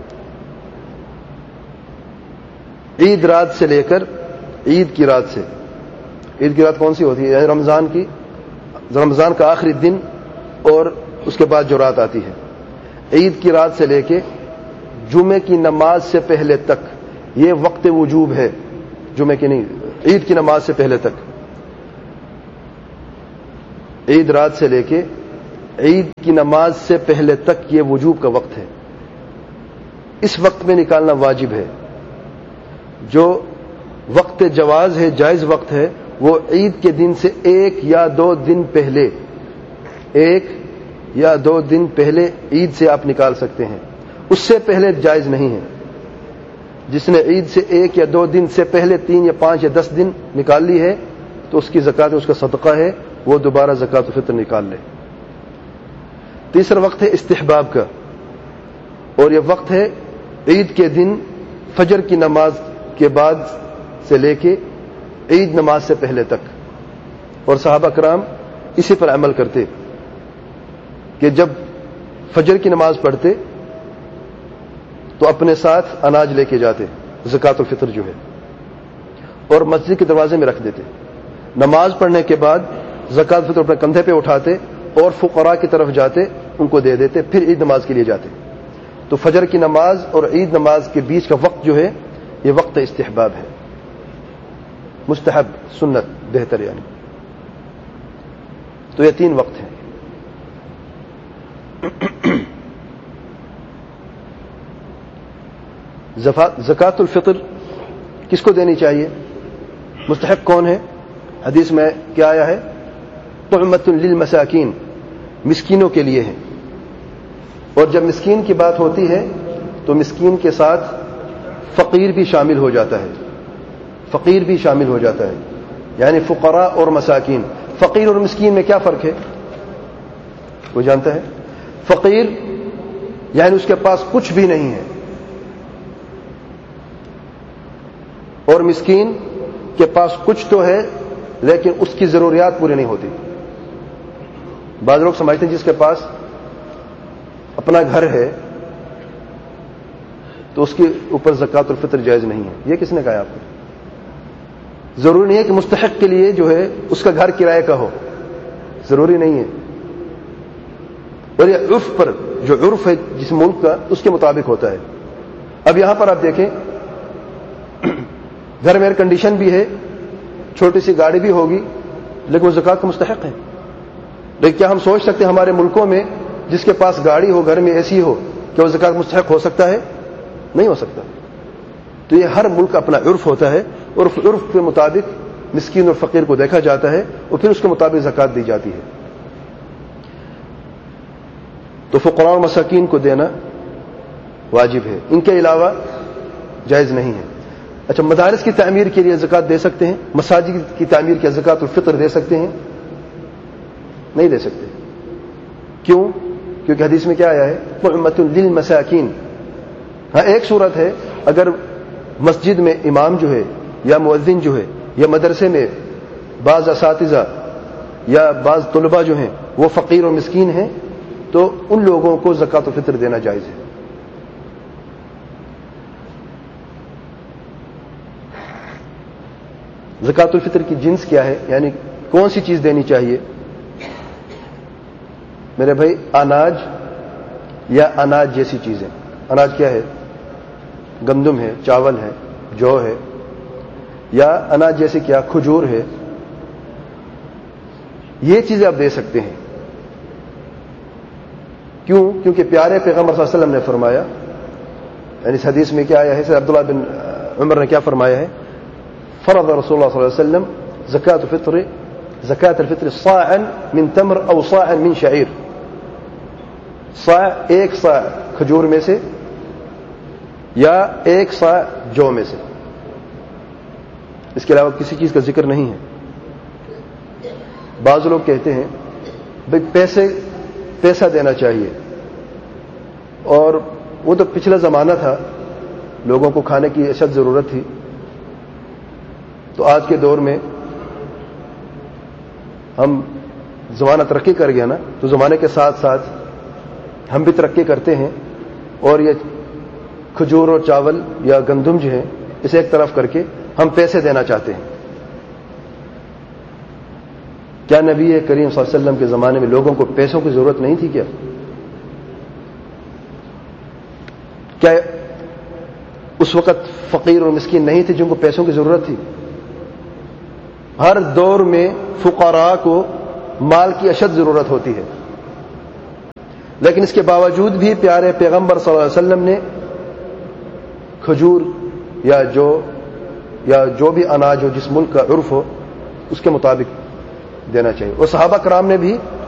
عید رات سے لے کر عید کی رات سے. عید کی رات کون سی ہوتی ہے؟ یعنی رمضان کا آخری دن اور اس کے بعد جو رات آتی ہے. عید کی رات سے لے کے جمعے کی نماز سے پہلے تک یہ وقت وجوب ہے. جمعے کی نہیں, عید کی نماز سے پہلے تک. عید رات سے لے کے عید کی نماز سے پہلے تک یہ وجوب کا وقت ہے. اس وقت میں نکالنا واجب ہے. جو وقت جواز ہے، جائز وقت ہے، وہ عید کے دن سے 1 یا 2 دن پہلے، 1 یا 2 دن پہلے عید سے آپ نکال سکتے ہیں. اس سے پہلے جائز نہیں ہے. جس نے عید سے 1 یا 2 دن سے پہلے 3 یا 5 یا 10 دن نکال لی ہے تو اس کی زکات، اس کا صدقہ ہے، وہ دوبارہ زکات الفطر نکال لے. تیسرا وقت ہے استحباب کا، اور یہ وقت ہے عید کے دن فجر کی نماز کے بعد سے لے کے عید نماز سے پہلے تک. اور صحابہ کرام اسی پر عمل کرتے کہ جب فجر کی نماز پڑھتے تو اپنے ساتھ اناج لے کے جاتے، زکات الفطر جو ہے، اور مسجد کے دروازے میں رکھ دیتے. نماز پڑھنے کے بعد زکات الفطر اپنے کندھے پہ اٹھاتے اور فقراء کی طرف جاتے، ان کو دے دیتے، پھر عید نماز کے لیے جاتے. تو فجر کی نماز اور عید نماز کے بیچ کا وقت جو ہے یہ وقت استحباب ہے، مستحب، سنت، بہتر یعنی. تو یہ 3 وقت ہیں. زکات الفطر کس کو دینی چاہیے؟ مستحق کون ہے؟ حدیث میں کیا آیا ہے؟ طعمۃ للمساکین، مسکینوں کے لیے ہے. اور جب مسکین کی بات ہوتی ہے تو مسکین کے ساتھ فقیر بھی شامل ہو جاتا ہے. فقیر بھی شامل ہو جاتا ہے، یعنی فقراء اور مساکین. فقیر اور مسکین میں کیا فرق ہے؟ کوئی جانتا ہے؟ فقیر یعنی اس کے پاس کچھ بھی نہیں ہے، اور مسکین کے پاس کچھ تو ہے لیکن اس کی ضروریات پوری نہیں ہوتی. بعض لوگ سمجھتے ہیں جس کے پاس اپنا گھر ہے تو اس کے اوپر زکات الفطر جائز نہیں ہے. یہ کس نے کہا آپ کو؟ ضروری نہیں ہے کہ مستحق کے لیے جو ہے اس کا گھر کرائے کا ہو، ضروری نہیں ہے. اور یہ عرف پر، جو عرف ہے جس ملک کا، اس کے مطابق ہوتا ہے. اب یہاں پر آپ دیکھیں، گھر میں ایئر کنڈیشن بھی ہے، چھوٹی سی گاڑی بھی ہوگی، لیکن وہ زکات کا مستحق ہے. لیکن کیا ہم سوچ سکتے ہیں ہمارے ملکوں میں جس کے پاس گاڑی ہو، گھر میں اے سی ہو، کیا وہ زکات مستحق ہو سکتا ہے؟ نہیں ہو سکتا. تو یہ ہر ملک کا اپنا عرف ہوتا ہے، اور عرف کے مطابق مسکین اور فقیر کو دیکھا جاتا ہے اور پھر اس کے مطابق زکات دی جاتی ہے. تو فقراء اور مساکین کو دینا واجب ہے، ان کے علاوہ جائز نہیں ہے. اچھا، مدارس کی تعمیر کے لیے زکات دے سکتے ہیں؟ مساجد کی تعمیر کے زکات الفطر دے سکتے ہیں؟ نہیں دے سکتے. کیوں؟ کیونکہ حدیث میں کیا آیا ہے؟ طعمۃ للمساکین. ہاں، ایک صورت ہے اگر مسجد میں امام جو ہے یا مؤذن جو ہے یا مدرسے میں بعض اساتذہ یا بعض طلباء جو ہیں وہ فقیر اور مسکین ہیں تو ان لوگوں کو زکات الفطر دینا جائز ہے. زکات الفطر کی جنس کیا ہے، یعنی کون سی چیز دینی چاہیے؟ میرے بھائی، اناج یا اناج جیسی چیزیں. اناج کیا ہے؟ گندم ہے، چاول ہے، جو ہے، یا اناج جیسے کیا؟ کھجور ہے. یہ چیزیں آپ دے سکتے ہیں. کیوں؟ کیونکہ پیارے پیغمبر صلی اللہ علیہ وسلم نے فرمایا، یعنی اس حدیث میں کیا آیا ہے؟ عبداللہ بن عمر نے کیا فرمایا ہے؟ فرض رسول اللہ صلی اللہ علیہ وسلم زکات الفطر صاعا من تمر او صاعا من شعیر. صاع، 1 صاع کھجور میں سے یا 1 صاع جو میں سے، اس کے علاوہ کسی چیز کا ذکر نہیں ہے. بعض لوگ کہتے ہیں بھائی پیسہ دینا چاہیے، اور وہ تو پچھلا زمانہ تھا، لوگوں کو کھانے کی اشد ضرورت تھی. تو آج کے دور میں ہم زمانہ ترقی کر گیا نا، تو زمانے کے ساتھ ساتھ ہم بھی ترقی کرتے ہیں، اور یہ کھجور اور چاول یا گندم جو ہے اسے ایک طرف کر کے ہم پیسے دینا چاہتے ہیں. کیا نبی کریم صلی اللہ علیہ وسلم کے زمانے میں لوگوں کو پیسوں کی ضرورت نہیں تھی؟ کیا اس وقت فقیر اور مسکین نہیں تھے جن کو پیسوں کی ضرورت تھی؟ ہر دور میں فقراء کو مال کی اشد ضرورت ہوتی ہے. لیکن اس کے باوجود بھی پیارے پیغمبر صلی اللہ علیہ وسلم نے کھجور یا جو بھی اناج ہو جس ملک کا عرف ہو اس کے مطابق دینا چاہیے. اور صحابہ کرام نے بھی